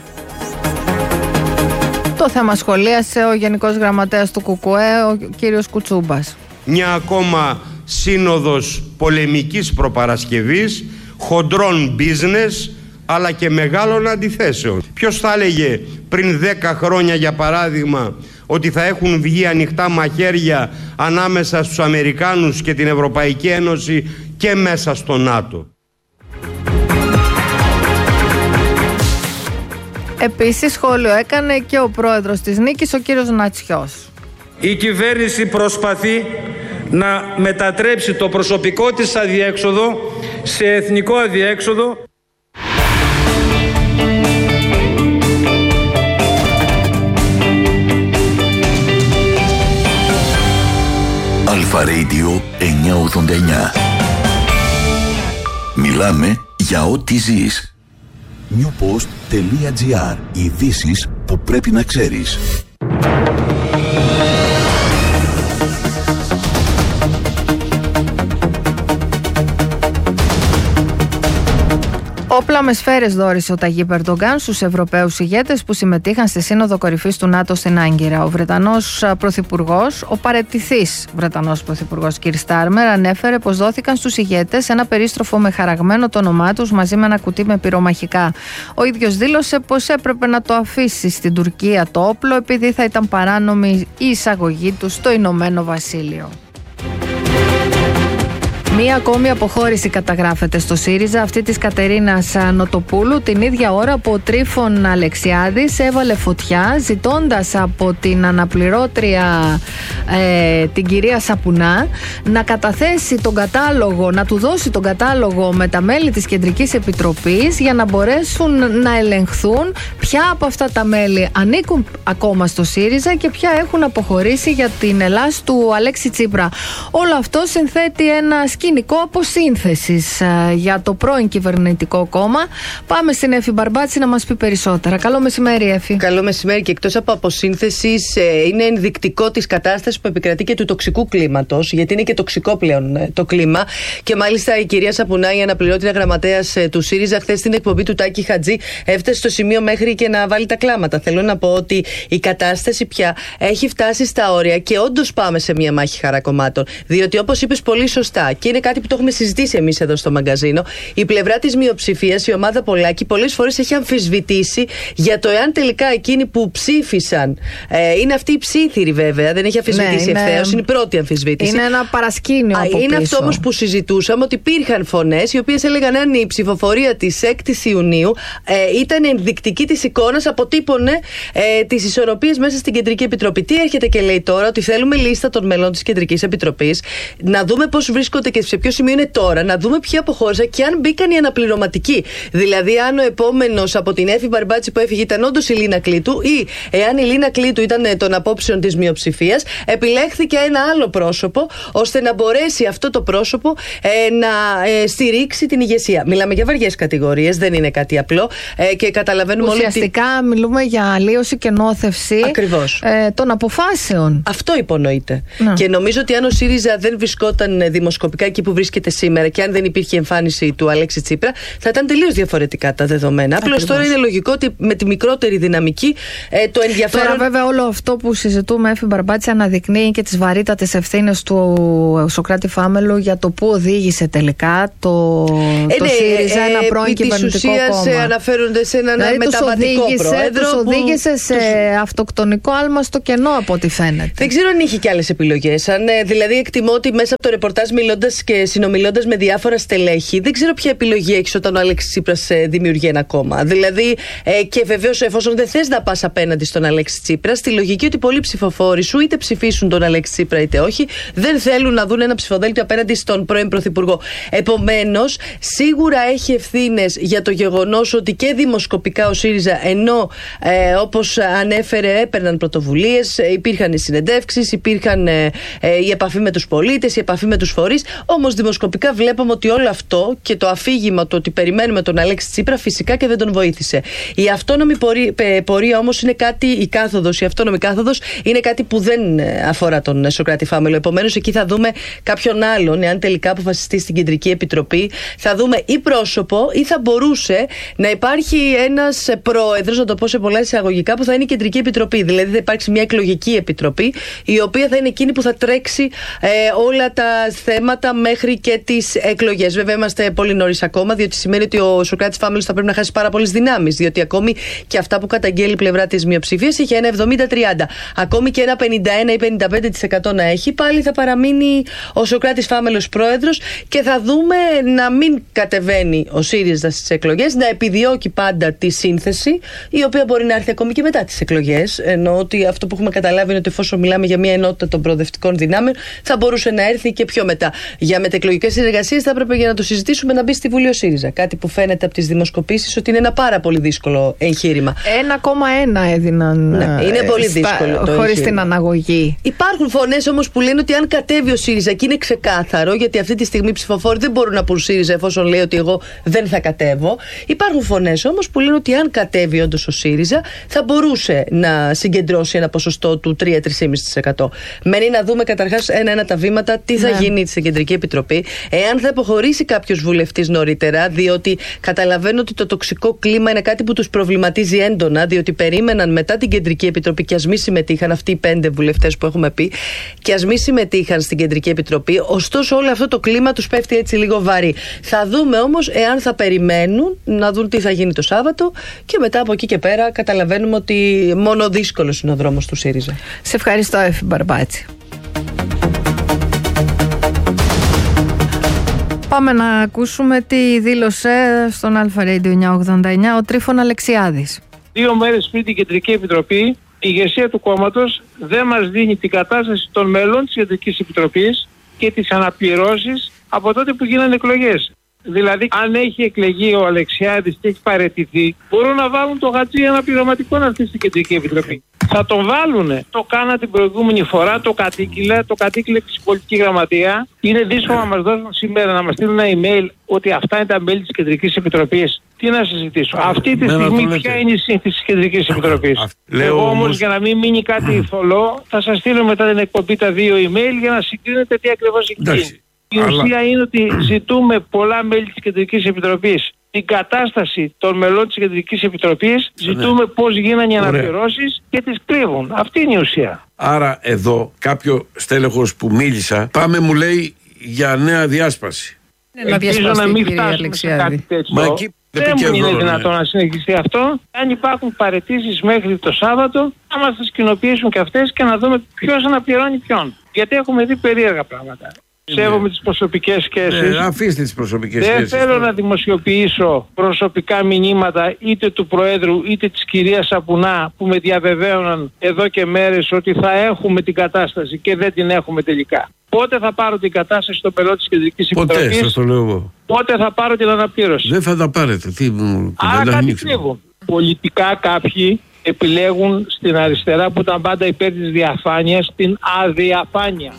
Το θέμα σχολίασε ο Γενικός Γραμματέας του ΚΚΕ, ο κύριος Κουτσούμπας. Μια ακόμα σύνοδος πολεμικής προπαρασκευής, χοντρών business, αλλά και μεγάλων αντιθέσεων. Ποιος θα έλεγε πριν δέκα χρόνια, για παράδειγμα, ότι θα έχουν βγει ανοιχτά μαχαίρια ανάμεσα στους Αμερικάνους και την Ευρωπαϊκή Ένωση και μέσα στο ΝΑΤΟ. Επίσης σχόλιο έκανε και ο πρόεδρος της Νίκης, ο κύριος Νατσιός. Η κυβέρνηση προσπαθεί να μετατρέψει το προσωπικό της αδιέξοδο σε εθνικό αδιέξοδο. Αλφα-Radio εννιακόσια ογδόντα εννιά. Μιλάμε για ό,τι ζεις. newpost.gr. Ειδήσεις που πρέπει να ξέρεις. Όπλα με σφαίρες δώρισε ο Ταγίπ Ερντογκάν στους Ευρωπαίους ηγέτες που συμμετείχαν στη Σύνοδο Κορυφής του ΝΑΤΟ στην Άγκυρα. Ο Βρετανός Πρωθυπουργός, ο παραιτηθής Βρετανός Πρωθυπουργός κ. Στάρμερ, ανέφερε πως δόθηκαν στους ηγέτες ένα περίστροφο με χαραγμένο το όνομά τους μαζί με ένα κουτί με πυρομαχικά. Ο ίδιος δήλωσε πως έπρεπε να το αφήσει στην Τουρκία το όπλο επειδή θα ήταν παράνομη η εισαγωγή του στο Ηνωμένο Βασίλειο. Μία ακόμη αποχώρηση καταγράφεται στο ΣΥΡΙΖΑ, αυτή της Κατερίνας Νοτοπούλου, την ίδια ώρα που ο Τρίφων Αλεξιάδης έβαλε φωτιά ζητώντας από την αναπληρώτρια ε, την κυρία Σαπουνά να καταθέσει τον κατάλογο, να του δώσει τον κατάλογο με τα μέλη της Κεντρικής Επιτροπής για να μπορέσουν να ελεγχθούν ποια από αυτά τα μέλη ανήκουν ακόμα στο ΣΥΡΙΖΑ και ποια έχουν αποχωρήσει για την Ελλάς του Αλέξη Τσίπρα. Όλο αυτό συνθέτει ένα σκηνικό αποσύνθεσης για το πρώην κυβερνητικό κόμμα. Πάμε στην Εφη Μπαρμπάτση να μας πει περισσότερα. Καλό μεσημέρι, Εφη. Καλό μεσημέρι, και εκτός από αποσύνθεσης είναι ενδεικτικό της κατάστασης που επικρατεί και του τοξικού κλίματος, γιατί είναι και τοξικό πλέον το κλίμα. Και μάλιστα η κυρία Σαπουνά, η αναπληρώτρια γραμματέας του ΣΥΡΙΖΑ, χθες στην εκπομπή του Τάκη Χατζή έφτασε στο σημείο μέχρι και να βάλει τα κλάματα. Θέλω να πω ότι η κατάσταση πια έχει φτάσει στα όρια και όντως πάμε σε μια μάχη χαρακομμάτων. Διότι, όπως είπες πολύ σωστά, και είναι κάτι που το έχουμε συζητήσει εμείς εδώ στο μαγκαζίνο, η πλευρά της μειοψηφίας, η ομάδα Πολάκη, πολλές φορές έχει αμφισβητήσει για το εάν τελικά εκείνοι που ψήφισαν ε, είναι αυτοί οι ψήθυροι, βέβαια. Δεν έχει αμφισβητήσει ναι, ευθέως, είναι η πρώτη αμφισβήτηση. Είναι ένα παρασκήνιο. Α, από είναι πίσω. αυτό όμως που συζητούσαμε, ότι υπήρχαν φωνές οι οποίες έλεγαν αν η ψηφοφορία της έκτης Ιουνίου ε, ήταν ενδεικτική της εικόνας, αποτύπωνε ε, τις ισορροπίες μέσα στην Κεντρική Επιτροπή. Τι έρχεται και λέει τώρα, ότι θέλουμε λίστα των μελών της Κεντρικής Επιτροπής, να δούμε πώς βρίσκονται και και σε ποιο σημείο είναι τώρα, να δούμε ποιοι αποχώρησαν και αν μπήκαν οι αναπληρωματικοί. Δηλαδή, αν ο επόμενος από την Εύη Μπαρμπάτση που έφυγε ήταν όντως η Λίνα Κλήτου, ή εάν η Λίνα Κλήτου ήταν των απόψεων της μειοψηφίας, επιλέχθηκε ένα άλλο πρόσωπο, ώστε να μπορέσει αυτό το πρόσωπο ε, να ε, στηρίξει την ηγεσία. Μιλάμε για βαριές κατηγορίες, δεν είναι κάτι απλό ε, και καταλαβαίνουμε όλοι. Ουσιαστικά ότι... μιλούμε για αλλίωση και νόθευση ε, των αποφάσεων. Αυτό υπονοείται. Να. Και νομίζω ότι αν ο ΣΥΡΙΖΑ δεν βρισκόταν δημοσκοπικά εκεί που βρίσκεται σήμερα και αν δεν υπήρχε εμφάνιση του Αλέξη Τσίπρα, θα ήταν τελείως διαφορετικά τα δεδομένα. Απλώς τώρα είναι λογικό ότι με τη μικρότερη δυναμική ε, το ενδιαφέρον. Τώρα, βέβαια, όλο αυτό που συζητούμε, Εύη Μπαρμπάτση, αναδεικνύει και τις βαρύτατες ευθύνες του Σωκράτη Φάμελου για το που οδήγησε τελικά το, ε, το ναι, ΣΥΡΙΖΑ, ε, ένα πρώην κυβερνητικό κόμμα. Αναφέρονται σε έναν δηλαδή, μεταβατικό πρόεδρο. Τους που... οδήγησε σε τους... αυτοκτονικό άλμα στο κενό, από ό,τι φαίνεται. Δεν ξέρω αν είχε και άλλες επιλογές. Αν, δηλαδή, εκτιμώ ότι μέσα από το ρεπορτάζ, μιλώντας και συνομιλώντας με διάφορα στελέχη, δεν ξέρω ποια επιλογή έχεις όταν ο Αλέξης Τσίπρας δημιουργεί ένα κόμμα. Δηλαδή, ε, και βεβαίως, εφόσον δεν θες να πας απέναντι στον Αλέξη Τσίπρα, στη λογική ότι πολλοί ψηφοφόροι σου είτε ψηφίσουν τον Αλέξη Τσίπρα είτε όχι, δεν θέλουν να δουν ένα ψηφοδέλτιο απέναντι στον πρώην Πρωθυπουργό. Επομένως, σίγουρα έχει ευθύνες για το γεγονός ότι και δημοσκοπικά ο ΣΥΡΙΖΑ, ενώ ε, όπως ανέφερε, έπαιρναν πρωτοβουλίες, ε, υπήρχαν συνεντεύξεις, υπήρχαν ε, ε, η επαφή με τους πολίτες, η επαφή με τους φορείς. Όμως, δημοσκοπικά βλέπουμε ότι όλο αυτό και το αφήγημα του ότι περιμένουμε τον Αλέξη Τσίπρα φυσικά και δεν τον βοήθησε. Η αυτόνομη πορεία, πορεία όμως είναι κάτι, η κάθοδος, η αυτόνομη κάθοδος είναι κάτι που δεν αφορά τον Σωκράτη Φάμελο. Επομένως, εκεί θα δούμε κάποιον άλλον, εάν τελικά αποφασιστεί στην Κεντρική Επιτροπή, θα δούμε ή πρόσωπο ή θα μπορούσε να υπάρχει ένας πρόεδρος, να το πω σε πολλά εισαγωγικά, που θα είναι η Κεντρική Επιτροπή. Δηλαδή, θα υπάρξει μια εκλογική επιτροπή, η οποία θα είναι εκείνη που θα τρέξει ε, όλα τα θέματα μέχρι και τις εκλογές. Βέβαια, είμαστε πολύ νωρίς ακόμα, διότι σημαίνει ότι ο Σωκράτης Φάμελος θα πρέπει να χάσει πάρα πολλές δυνάμεις, διότι ακόμη και αυτά που καταγγέλει η πλευρά της μειοψηφίας είχε ένα εβδομήντα τριάντα. Ακόμη και ένα πενήντα ένα ή πενήντα πέντε τοις εκατό να έχει, πάλι θα παραμείνει ο Σωκράτης Φάμελος πρόεδρος και θα δούμε να μην κατεβαίνει ο ΣΥΡΙΖΑ στις εκλογές, να επιδιώκει πάντα τη σύνθεση, η οποία μπορεί να έρθει ακόμη και μετά τις εκλογές. Ενώ ότι αυτό που έχουμε καταλάβει είναι ότι εφόσον μιλάμε για μια ενότητα των προοδευτικών δυνάμεων, θα μπορούσε να έρθει και πιο μετά. Για μετεκλογικές συνεργασίες θα έπρεπε, για να το συζητήσουμε, να μπει στη Βουλή ο ΣΥΡΙΖΑ. Κάτι που φαίνεται από τις δημοσκοπήσεις ότι είναι ένα πάρα πολύ δύσκολο εγχείρημα. ένα κόμμα ένα έδιναν. Ναι, είναι πολύ δύσκολο. Χωρίς την αναγωγή. Υπάρχουν φωνές όμως που λένε ότι αν κατέβει ο ΣΥΡΙΖΑ, και είναι ξεκάθαρο, γιατί αυτή τη στιγμή οι ψηφοφόροι δεν μπορούν να πούν ΣΥΡΙΖΑ εφόσον λέει ότι εγώ δεν θα κατέβω. Υπάρχουν φωνές όμως που λένε ότι αν κατέβει όντως ο ΣΥΡΙΖΑ, θα μπορούσε να συγκεντρώσει ένα ποσοστό του τρία με τρία κόμμα πέντε τοις εκατό. Μένει να δούμε καταρχάς ένα-ένα τα βήματα, τι θα ναι. γίνει στην Κεντρική Επιτροπή, εάν θα αποχωρήσει κάποιος βουλευτής νωρίτερα, διότι καταλαβαίνω ότι το τοξικό κλίμα είναι κάτι που τους προβληματίζει έντονα, διότι περίμεναν μετά την Κεντρική Επιτροπή και ας μη συμμετείχαν αυτοί οι πέντε βουλευτές που έχουμε πει, και ας μη συμμετείχαν στην Κεντρική Επιτροπή. Ωστόσο, όλο αυτό το κλίμα τους πέφτει έτσι λίγο βαρύ. Θα δούμε όμως εάν θα περιμένουν να δουν τι θα γίνει το Σάββατο, και μετά από εκεί και πέρα καταλαβαίνουμε ότι μόνο δύσκολος είναι ο δρόμος του ΣΥΡΙΖΑ. Σε ευχαριστώ, Εύη Μπαρμπάτση. Πάμε να ακούσουμε τι δήλωσε στον Αλφα Radio εννιακόσια ογδόντα εννιά ο Τρίφων Αλεξιάδης. Δύο μέρες πριν την Κεντρική Επιτροπή, η ηγεσία του κόμματος δεν μας δίνει την κατάσταση των μελών της Κεντρικής Επιτροπής και τις αναπληρώσεις από τότε που γίνανε εκλογές. Δηλαδή, αν έχει εκλεγεί ο Αλεξιάδης και έχει παραιτηθεί, μπορούν να βάλουν το γατζί αναπληρωματικό να έρθει στην Κεντρική Επιτροπή. Θα το βάλουνε. Το κάνα την προηγούμενη φορά, το κατήγγειλε, το κατήγγειλε και στην πολιτική γραμματεία. Είναι δύσκολο να μας δώσουν σήμερα, να μας στείλουν ένα email ότι αυτά είναι τα μέλη της Κεντρικής Επιτροπής. Τι να συζητήσω. Αυτή τη στιγμή ποια είναι η σύνθεση της Κεντρικής Επιτροπής. Εγώ όμως, για να μην μείνει κάτι θολό, θα σας στείλω μετά την εκπομπή τα δύο email για να συγκρίνετε τι ακριβώς έχει γίνει. Η ουσία είναι ότι ζητούμε πολλά μέλη της Κεντρικής Επιτροπής την κατάσταση των μελών της Κεντρικής Επιτροπής, ζητούμε πώς γίνανε οι αναπληρώσεις και τις κρύβουν. Αυτή είναι η ουσία. Άρα εδώ κάποιο στέλεχος που μίλησα, πάμε μου λέει για νέα διάσπαση. Ελπίζω να μην φτάσουμε σε κάτι τέτοιο. Μα εκεί δεν μου είναι δυνατόν να συνεχιστεί αυτό. Αν υπάρχουν παραιτήσεις μέχρι το Σάββατο, να μας τις κοινοποιήσουν και αυτές και να δούμε ποιος αναπληρώνει ποιον. Γιατί έχουμε δει περίεργα πράγματα. Σέβομαι τις προσωπικές σχέσεις. Ε, αφήστε τις προσωπικές Δεν σχέσεις. θέλω τώρα. να δημοσιοποιήσω προσωπικά μηνύματα είτε του Προέδρου είτε της κυρίας Σαπουνά που με διαβεβαίωναν εδώ και μέρες ότι θα έχουμε την κατάσταση και δεν την έχουμε τελικά. Πότε θα πάρω την κατάσταση στο μελό της Κεντρικής Επιτροπής? Ποτέ, σας το λέω εγώ. Πότε θα πάρω την αναπλήρωση? Δεν θα τα πάρετε. Τι μου Άρα κάτι κρύβουν. Πολιτικά κάποιοι επιλέγουν στην αριστερά που ήταν πάντα υπέρ της διαφάνειας την αδιαφάνεια.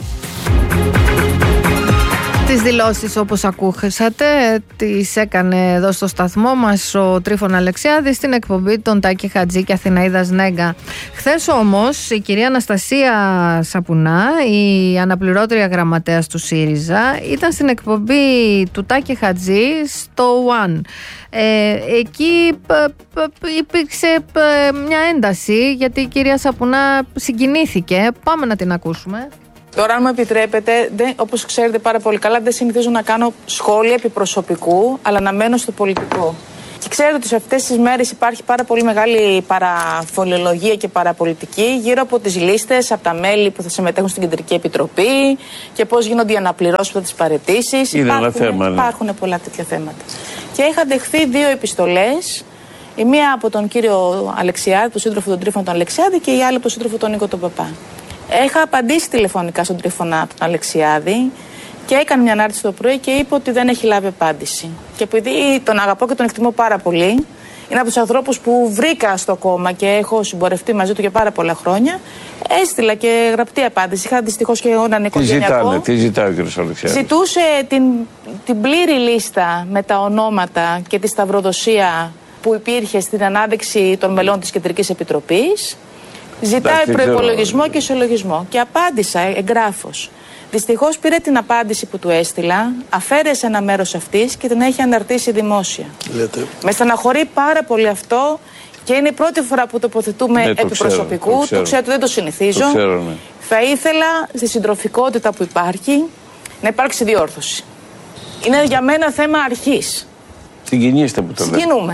Τις δηλώσεις, όπως ακούσατε, τις έκανε εδώ στο σταθμό μας ο Τρίφων Αλεξιάδης στην εκπομπή των Τάκη Χατζή και Αθηναίδας Νέγκα. Χθες όμως η κυρία Αναστασία Σαπουνά, η αναπληρώτρια γραμματέας του ΣΥΡΙΖΑ, ήταν στην εκπομπή του Τάκη Χατζή στο One. Ε, εκεί π, π, π, υπήρξε π, μια ένταση γιατί η κυρία Σαπουνά συγκινήθηκε. Πάμε να την ακούσουμε. Τώρα, αν μου επιτρέπετε, όπως ξέρετε πάρα πολύ καλά, δεν συνηθίζω να κάνω σχόλια επί προσωπικού, αλλά να μένω στο πολιτικό. Και ξέρετε ότι σε αυτές τις μέρες υπάρχει πάρα πολύ μεγάλη παραφολιολογία και παραπολιτική γύρω από τις λίστες, από τα μέλη που θα συμμετέχουν στην Κεντρική Επιτροπή και πώς γίνονται οι αναπληρώσεις από τις παραιτήσεις. Είναι υπάρχουν, ένα θέμα, ναι. Υπάρχουν πολλά τέτοια θέματα. Και είχαν δεχθεί δύο επιστολές. Η μία από τον κύριο Αλεξιάδη, τον σύντροφο των Τρίφων τον Αλεξιάδη, και η άλλη από τον σύντροφο τον Νίκο τον Παπά. Είχα απαντήσει τηλεφωνικά στον Τρίφωνα τον Αλεξιάδη και έκανε μια ανάρτηση το πρωί και είπε ότι δεν έχει λάβει απάντηση. Και επειδή τον αγαπώ και τον εκτιμώ πάρα πολύ, είναι από τους ανθρώπους που βρήκα στο κόμμα και έχω συμπορευτεί μαζί του για πάρα πολλά χρόνια, έστειλα και γραπτή απάντηση. Είχα δυστυχώς και εγώ έναν οικογενειακό. Τι ζητάνε, τι ζητάει ο κ. Αλεξιάδη? Ζητούσε την, την πλήρη λίστα με τα ονόματα και τη σταυροδοσία που υπήρχε στην ανάδειξη των μελών της Κεντρικής Επιτροπής. Ζητάει προϋπολογισμό και ισολογισμό. Και απάντησα εγγράφως. Δυστυχώς πήρε την απάντηση που του έστειλα, αφαίρεσε ένα μέρος αυτής και την έχει αναρτήσει δημόσια. Λέτε. Με στεναχωρεί πάρα πολύ αυτό και είναι η πρώτη φορά που τοποθετούμε ναι, επί ξέρω, προσωπικού. Το, το ξέρω ότι δεν το συνηθίζω. Το ξέρω, ναι. Θα ήθελα στη συντροφικότητα που υπάρχει να υπάρξει διόρθωση. Είναι για μένα θέμα αρχής. Συγκινήστε που το λέτε. Συγκινούμε.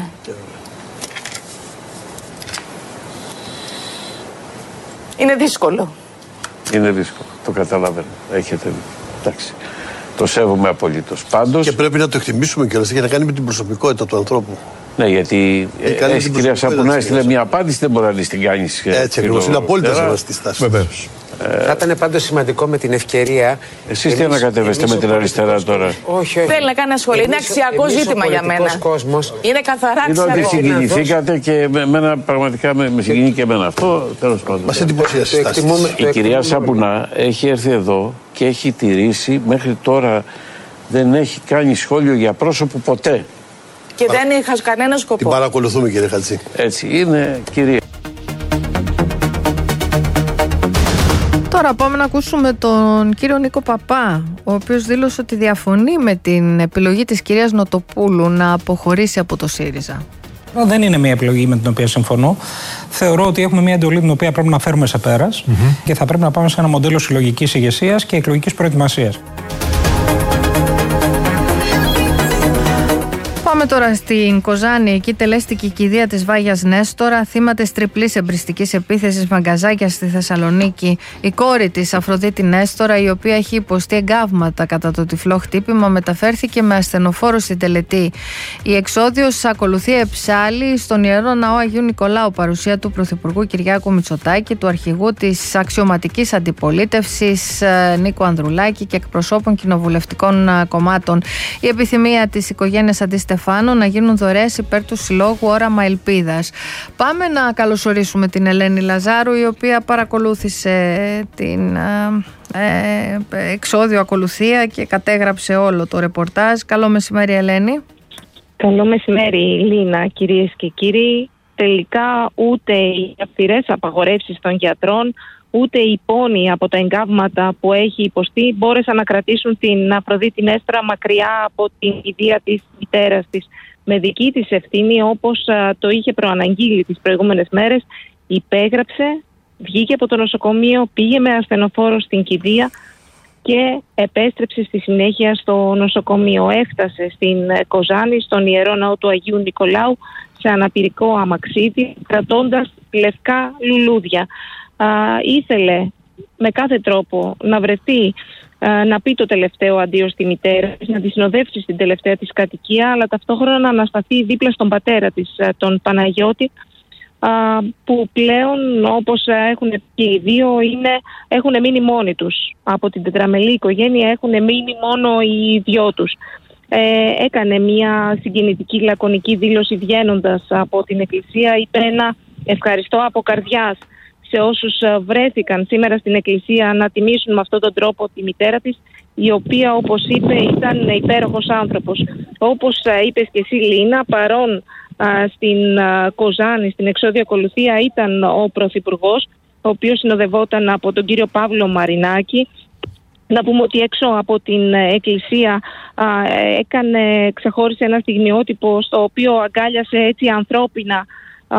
Είναι δύσκολο. Είναι δύσκολο. Το καταλαβαίνω. Έχετε. Εντάξει. Το σέβομαι απολύτως. Πάντως. Και πρέπει να το εκτιμήσουμε κιόλας για να κάνει με την προσωπικότητα του ανθρώπου. Ναι, γιατί η κυρία Σαπουνά έστειλε μια απάντηση, δεν μπορεί να την κάνει. Έτσι ακριβώς. Είναι απόλυτα σεβαστή στάση. Βεβαίως. Θα ήταν πάντως σημαντικό με την ευκαιρία. Εσείς τι ανακατεύεστε με την αριστερά τώρα? Όχι, όχι. Θέλει να κάνει σχόλια. Είναι αξιακό ζήτημα για μένα. Κόσμος. Είναι καθαρά αξιακό. Είναι ότι συγκινηθήκατε και με εμένα πραγματικά με, με συγκινεί και εμένα αυτό. Τέλος πάντων. Μας εντυπωσίασε. Η κυρία Σαπουνά έχει έρθει εδώ και έχει τηρήσει μέχρι τώρα, δεν έχει κάνει σχόλιο για πρόσωπο ποτέ. Και δεν είχα κανένα σκοπό. Την παρακολουθούμε, κύριε Χατζή. Έτσι είναι, κυρία. Τώρα πάμε να ακούσουμε τον κύριο Νίκο Παπά, ο οποίος δήλωσε ότι διαφωνεί με την επιλογή της κυρίας Νοτοπούλου να αποχωρήσει από το ΣΥΡΙΖΑ. Δεν είναι μια επιλογή με την οποία συμφωνώ. Θεωρώ ότι έχουμε μια εντολή την οποία πρέπει να φέρουμε σε πέρας mm-hmm. και θα πρέπει να πάμε σε ένα μοντέλο συλλογικής ηγεσίας και εκλογικής προετοιμασίας. Πάμε τώρα στην Κοζάνη. Εκεί τελέστηκε η κηδεία της Βάγιας Νέστορα, θύμα της τριπλής εμπριστικής επίθεσης μαγκαζάκια στη Θεσσαλονίκη. Η κόρη της, Αφροδίτη Νέστορα, η οποία έχει υποστεί εγκάβματα κατά το τυφλό χτύπημα, μεταφέρθηκε με ασθενοφόρο στην τελετή. Η εξόδιος ακολουθεί εψάλη στον Ιερό Ναό Αγίου Νικολάου, παρουσία του Πρωθυπουργού Κυριάκου Μητσοτάκη, του αρχηγού της αξιωματικής αντιπολίτευσης Νίκου Ανδρουλάκη και εκπροσώπων κοινοβουλευτικών κομμάτων. Η επιθυμία της οικογένειας Αντίστεφάνου να γίνουν δωρεές υπέρ του Συλλόγου Όραμα Ελπίδας. Πάμε να καλωσορίσουμε την Ελένη Λαζάρου, η οποία παρακολούθησε την ε, εξόδιο ακολουθία και κατέγραψε όλο το ρεπορτάζ. Καλό μεσημέρι, Ελένη. Καλό μεσημέρι, Λίνα, κυρίες και κύριοι. Τελικά ούτε οι αυστηρές απαγορεύσεις των γιατρών, ούτε οι πόνοι από τα εγκάβματα που έχει υποστεί μπόρεσαν να κρατήσουν την Αφροδίτη Νέστορα μακριά από την κηδεία της μητέρας της. Με δική της ευθύνη, όπως α, το είχε προαναγγείλει τις προηγούμενες μέρες, υπέγραψε, βγήκε από το νοσοκομείο, πήγε με ασθενοφόρο στην κηδεία και επέστρεψε στη συνέχεια στο νοσοκομείο. Έφτασε στην Κοζάνη, στον Ιερό Ναό του Αγίου Νικολάου, σε αναπηρικό αμαξίδι, κρατώντας λευκά λουλούδια. Α, ήθελε με κάθε τρόπο να βρεθεί να πει το τελευταίο αντίο στη μητέρα της, να τη συνοδεύσει στην τελευταία της κατοικία, αλλά ταυτόχρονα να ανασταθεί δίπλα στον πατέρα της, τον Παναγιώτη, που πλέον, όπως έχουν και οι δύο, είναι, έχουν μείνει μόνοι τους. Από την τετραμελή οικογένεια έχουν μείνει μόνο οι δυο τους. Ε, έκανε μια συγκινητική λακωνική δήλωση βγαίνοντας από την εκκλησία. Είπε ένα ευχαριστώ από καρδιάς σε όσους βρέθηκαν σήμερα στην εκκλησία να τιμήσουν με αυτόν τον τρόπο τη μητέρα της, η οποία, όπως είπε, ήταν υπέροχος άνθρωπος. Όπως είπες και εσύ, Λίνα, παρόν α, στην α, Κοζάνη, στην εξώδια ακολουθία, ήταν ο Πρωθυπουργός, ο οποίος συνοδευόταν από τον κύριο Παύλο Μαρινάκη. Να πούμε ότι έξω από την εκκλησία α, έκανε, ξεχώρισε ένα στιγμιότυπο στο οποίο αγκάλιασε έτσι ανθρώπινα α,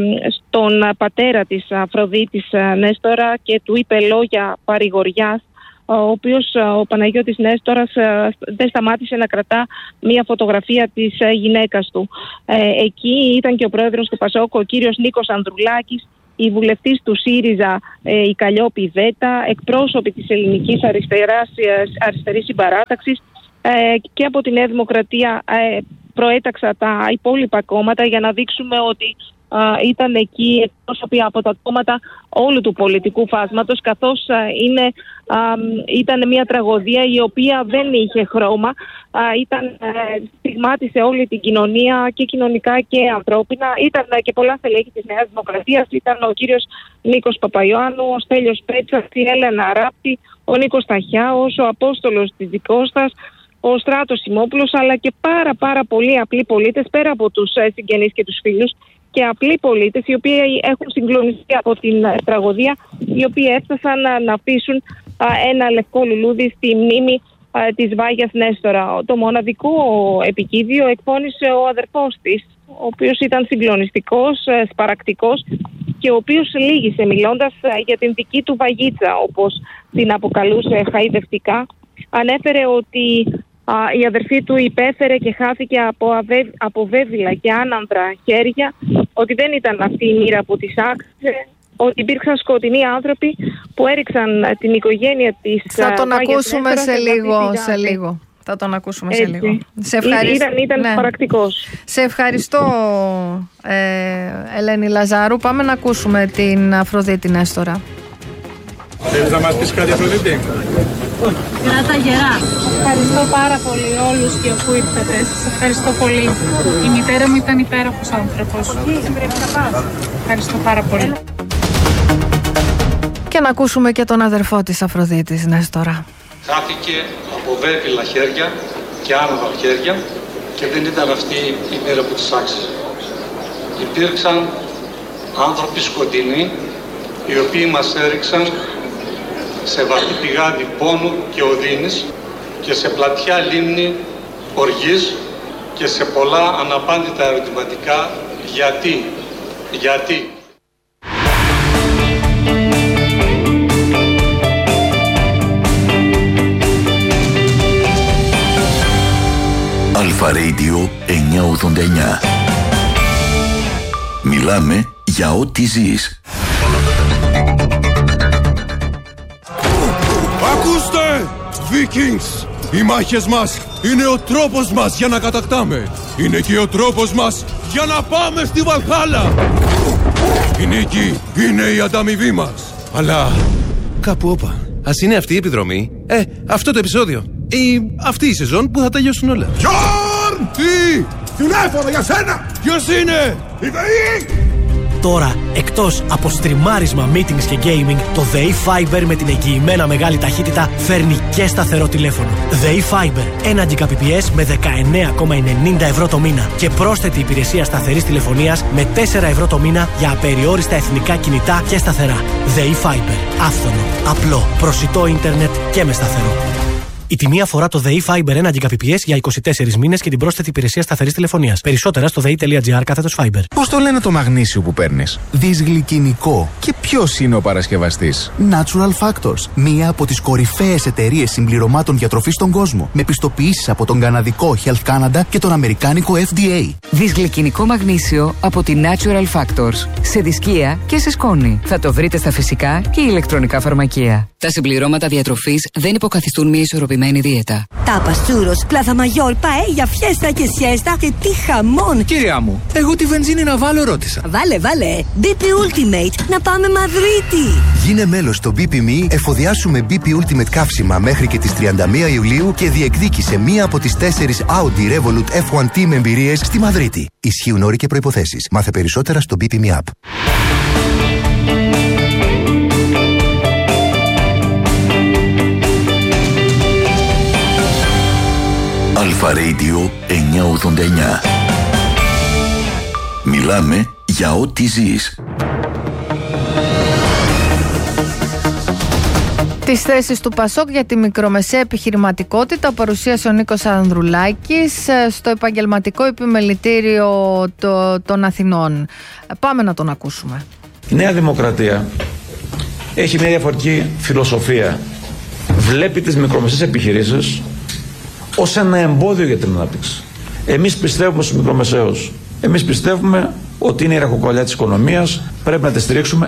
στον πατέρα της Αφροδίτης Νέστορα και του είπε λόγια παρηγοριάς, ο οποίος ο Παναγιώτης Νέστορας δεν σταμάτησε να κρατά μία φωτογραφία της γυναίκας του. Ε, εκεί ήταν και ο πρόεδρος του ΠΑΣΟΚ, ο κύριος Νίκος Ανδρουλάκης, η βουλευτής του ΣΥΡΙΖΑ, η Καλλιόπη Βέτα, εκπρόσωποι της ελληνικής αριστεράς, αριστερής συμπαράταξης και από τη Νέα Δημοκρατία προέταξα τα υπόλοιπα κόμματα για να δείξουμε ότι ήταν εκεί εκπρόσωποι από τα κόμματα όλου του πολιτικού φάσματος, καθώς είναι, α, ήταν μια τραγωδία η οποία δεν είχε χρώμα, α, ήταν, ε, στιγμάτισε όλη την κοινωνία και κοινωνικά και ανθρώπινα. Ήταν και πολλά στελέχη της Νέας Δημοκρατίας, ήταν ο κύριος Νίκος Παπαϊωάννου, ο Στέλιος Πέτσας, η Έλενα Ράπτη, ο Νίκος Ταχιάος, ο Απόστολος Τιτζικώστας, ο Στράτος Σιμόπουλος, αλλά και πάρα πάρα πολλοί απλοί πολίτες, πέρα από τους συγγενείς και τους φίλους, και απλοί πολίτες οι οποίοι έχουν συγκλονιστεί από την τραγωδία, οι οποίοι έφτασαν να, να αφήσουν α, ένα λευκό λουλούδι στη μνήμη α, της Βάγιας Νέστορα. Το μοναδικό επικίδιο εκφώνησε ο αδερφός της, ο οποίος ήταν συγκλονιστικός, σπαρακτικός και ο οποίος λύγησε μιλώντας για την δική του Βαγίτσα, όπως την αποκαλούσε χαϊδευτικά. Ανέφερε ότι Α, η αδερφή του υπέφερε και χάθηκε από, αβε, από βέβυλα και άνανδρα χέρια, ότι δεν ήταν αυτή η μοίρα που της άξιζε, ότι υπήρξαν σκοτεινοί άνθρωποι που έριξαν την οικογένεια της. Θα τον α, ακούσουμε σε λίγο, σε λίγο. Θα τον ακούσουμε Έτσι. σε λίγο. Σε ευχαριστώ. Ήταν, ήταν ναι. παρακτικός. Σε ευχαριστώ, ε, Ελένη Λαζάρου. Πάμε να ακούσουμε την Αφροδίτη Νέστορα. Θέλεις να μας πεις κάτι, Αφροδίτη? Κράτα γερά. Ευχαριστώ πάρα πολύ όλους και όπου ήρθατε. Σας ευχαριστώ πολύ. Η μητέρα μου ήταν υπέροχος άνθρωπος. Ευχαριστώ πάρα πολύ. Και να ακούσουμε και τον αδερφό της Αφροδίτης Νέστορα. Χάθηκε από βέβυλα χέρια και άνοδα χέρια και δεν ήταν αυτή η μέρα που της άξιζε. Υπήρξαν άνθρωποι σκοτεινοί οι οποίοι μας έριξαν σε βαθύ πηγάδι πόνου και οδύνης και σε πλατιά λίμνη οργής και σε πολλά αναπάντητα ερωτηματικά γιατί, γιατί. Αλφα Radio εννιακόσια ογδόντα εννιά. Μιλάμε για ό,τι ζεις. Ακούστε! Vikings! Οι μάχες μας είναι ο τρόπος μας για να κατακτάμε. Είναι και ο τρόπος μας για να πάμε στη Βαλχάλα. Η νίκη είναι η ανταμοιβή μας. Αλλά κάπου όπα. Ας είναι αυτή η επιδρομή. Ε, αυτό το επεισόδιο. Ή αυτή η σεζόν που θα τελειώσουν όλα. Γιόρν! Τι! Τηλέφωνο για σένα! Ποιος είναι? Η ΔΕΗ! Τώρα, εκτός από στριμάρισμα, meetings και gaming, το ΔΕΗ Fiber με την εγγυημένα μεγάλη ταχύτητα φέρνει και σταθερό τηλέφωνο. ΔΕΗ Fiber, ένα Gbps με δεκαεννέα κόμμα ενενήντα ευρώ το μήνα και πρόσθετη υπηρεσία σταθερής τηλεφωνίας με τέσσερα ευρώ το μήνα για απεριόριστα εθνικά κινητά και σταθερά. ΔΕΗ Fiber, άφθονο, απλό, προσιτό ίντερνετ και με σταθερό. Η τιμή αφορά το ΔΕΗ Fiber ένα Gbps για είκοσι τέσσερις μήνες και την πρόσθετη υπηρεσία σταθερής τηλεφωνίας. Περισσότερα στο δei.gr κάθετος Fiber. Πώς το λένε το μαγνήσιο που παίρνεις? Δυσγλυκινικό. Και ποιος είναι ο παρασκευαστής? Natural Factors. Μία από τις κορυφαίες εταιρείες συμπληρωμάτων διατροφής στον κόσμο. Με πιστοποιήσεις από τον καναδικό Health Canada και τον αμερικάνικο εφ ντι έι. Δυσγλυκινικό μαγνήσιο από τη Natural Factors. Σε δισκία και σε σκόνη. Θα το βρείτε στα φυσικά και ηλεκτρονικά φαρμακεία. Τα συμπληρώματα διατροφής δεν υποκαθιστούν μια ισορροπημένη δίαιτα. Τάπας, τσούρος, πλάθα μαγιόρ, παέλια, φιέστα και σιέστα και τι χαμόν! Κυρία μου, εγώ τη βενζίνη να βάλω ρώτησα. Βάλε, βάλε! μπι πι Ultimate, να πάμε Μαδρίτη! Γίνε μέλος στο μπι πι εμ ι, εφοδιάσου με μπι πι Ultimate καύσιμα μέχρι και τις τριάντα μία Ιουλίου και διεκδίκησε μία από τις τέσσερις Audi Revolut εφ ουάν Team εμπειρίες στη Μαδρίτη. Ισχύουν όροι και προϋποθέσεις. Μάθε περισσότερα στο μπι πι εμ ι App. Αλφα Radio εννιακόσια ογδόντα εννιά. Μιλάμε για ό,τι ζεις. Τις θέσεις του Πασόκ για τη μικρομεσαία επιχειρηματικότητα παρουσίασε ο Νίκος Ανδρουλάκης στο επαγγελματικό επιμελητήριο των Αθηνών. Πάμε να τον ακούσουμε. Η Νέα Δημοκρατία έχει μια διαφορετική φιλοσοφία. Βλέπει τις μικρομεσαίες επιχειρήσεις ως ένα εμπόδιο για την ανάπτυξη. Εμείς πιστεύουμε στους μικρομεσαίους. Εμείς πιστεύουμε ότι είναι η ραχοκοκαλιά της οικονομίας. Πρέπει να τη στηρίξουμε.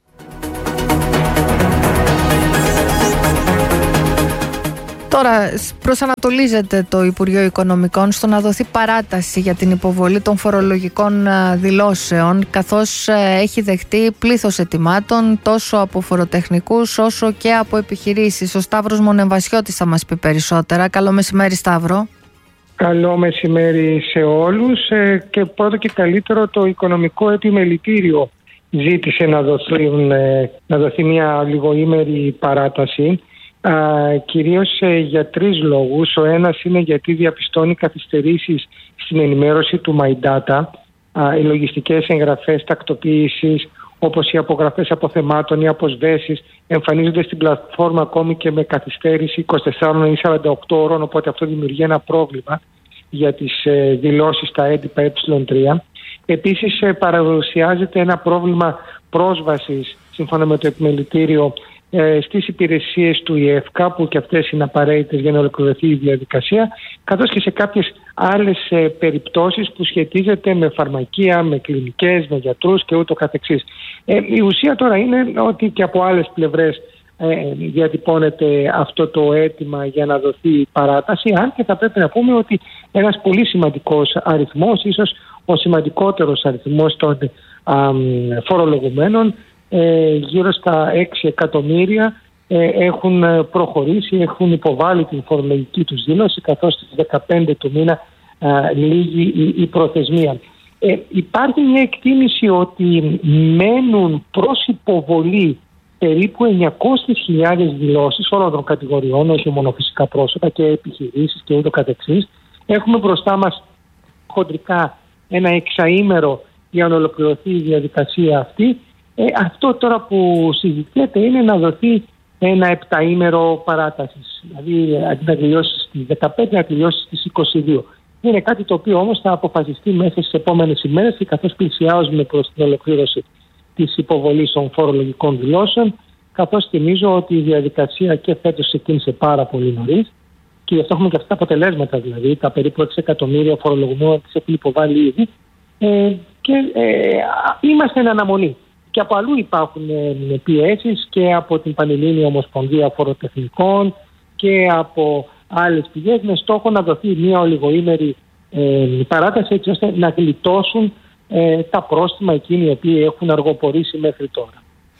Τώρα προσανατολίζεται το Υπουργείο Οικονομικών στο να δοθεί παράταση για την υποβολή των φορολογικών δηλώσεων, καθώς έχει δεχτεί πλήθος αιτημάτων τόσο από φοροτεχνικούς όσο και από επιχειρήσεις. Ο Σταύρος Μονεμβασιώτης θα μας πει περισσότερα. Καλό μεσημέρι, Σταύρο. Καλό μεσημέρι σε όλους και πρώτο και καλύτερο το Οικονομικό Επιμελητήριο ζήτησε να δοθεί, να δοθεί μια λιγοήμερη παράταση. Uh, κυρίως uh, για τρεις λόγους. Ο ένας είναι γιατί διαπιστώνει καθυστερήσεις στην ενημέρωση του My Data, uh, οι λογιστικές εγγραφές τακτοποίησης όπως οι απογραφές αποθεμάτων ή αποσβέσεις εμφανίζονται στην πλατφόρμα ακόμη και με καθυστέρηση είκοσι τέσσερις ή σαράντα οκτώ ώρων, οπότε αυτό δημιουργεί ένα πρόβλημα για τις uh, δηλώσεις στα έντυπα ε τρία. Επίσης uh, παρουσιάζεται ένα πρόβλημα πρόσβασης σύμφωνα με το Επιμελητήριο στις υπηρεσίες του ΙΕΦΚΑ, που και αυτές είναι απαραίτητες για να ολοκληρωθεί η διαδικασία, καθώς και σε κάποιες άλλες περιπτώσεις που σχετίζεται με φαρμακεία, με κλινικές, με γιατρούς και ούτω καθεξής. Ε, η ουσία τώρα είναι ότι και από άλλες πλευρές ε, διατυπώνεται αυτό το αίτημα για να δοθεί παράταση, αν και θα πρέπει να πούμε ότι ένας πολύ σημαντικός αριθμός, ίσως ο σημαντικότερος αριθμός των α, φορολογουμένων, Ε, γύρω στα έξι εκατομμύρια ε, έχουν προχωρήσει, έχουν υποβάλει την φορολογική τους δήλωση, καθώς στις δεκαπέντε του μήνα ε, λήγει η, η προθεσμία. Ε, υπάρχει μια εκτίμηση ότι μένουν προς υποβολή περίπου εννιακόσιες χιλιάδες δηλώσεις όλων των κατηγοριών, όχι μόνο φυσικά πρόσωπα και επιχειρήσεις και ούτω καθεξής. Έχουμε μπροστά μας χοντρικά ένα εξαήμερο για να ολοκληρωθεί η διαδικασία αυτή. Ε, αυτό τώρα που συζητιέται είναι να δοθεί ένα επταήμερο παράτασης. Δηλαδή αντί να τελειώσει στις δεκαπέντε να τελειώσει στις είκοσι δύο. Είναι κάτι το οποίο όμως θα αποφασιστεί μέσα στις επόμενες ημέρες και καθώς πλησιάζουμε προς την ολοκλήρωση της υποβολής των φορολογικών δηλώσεων, καθώς θυμίζω ότι η διαδικασία και φέτος ξεκίνησε πάρα πολύ νωρίς και γι' αυτό έχουμε και αυτά τα αποτελέσματα, δηλαδή τα περίπου έξι εκατομμύρια φορολογουμένων τις έχουν υποβάλει ήδη ε, και ε, είμαστε εν αναμονή. Και από αλλού υπάρχουν ε, πιέσεις και από την Πανελλήνια Ομοσπονδία Φοροτεχνικών και από άλλες πηγές με στόχο να δοθεί μια ολιγοήμερη ε, παράταση έτσι ώστε να γλιτώσουν ε, τα πρόστιμα εκείνοι οι οποίοι έχουν αργοπορήσει μέχρι τώρα.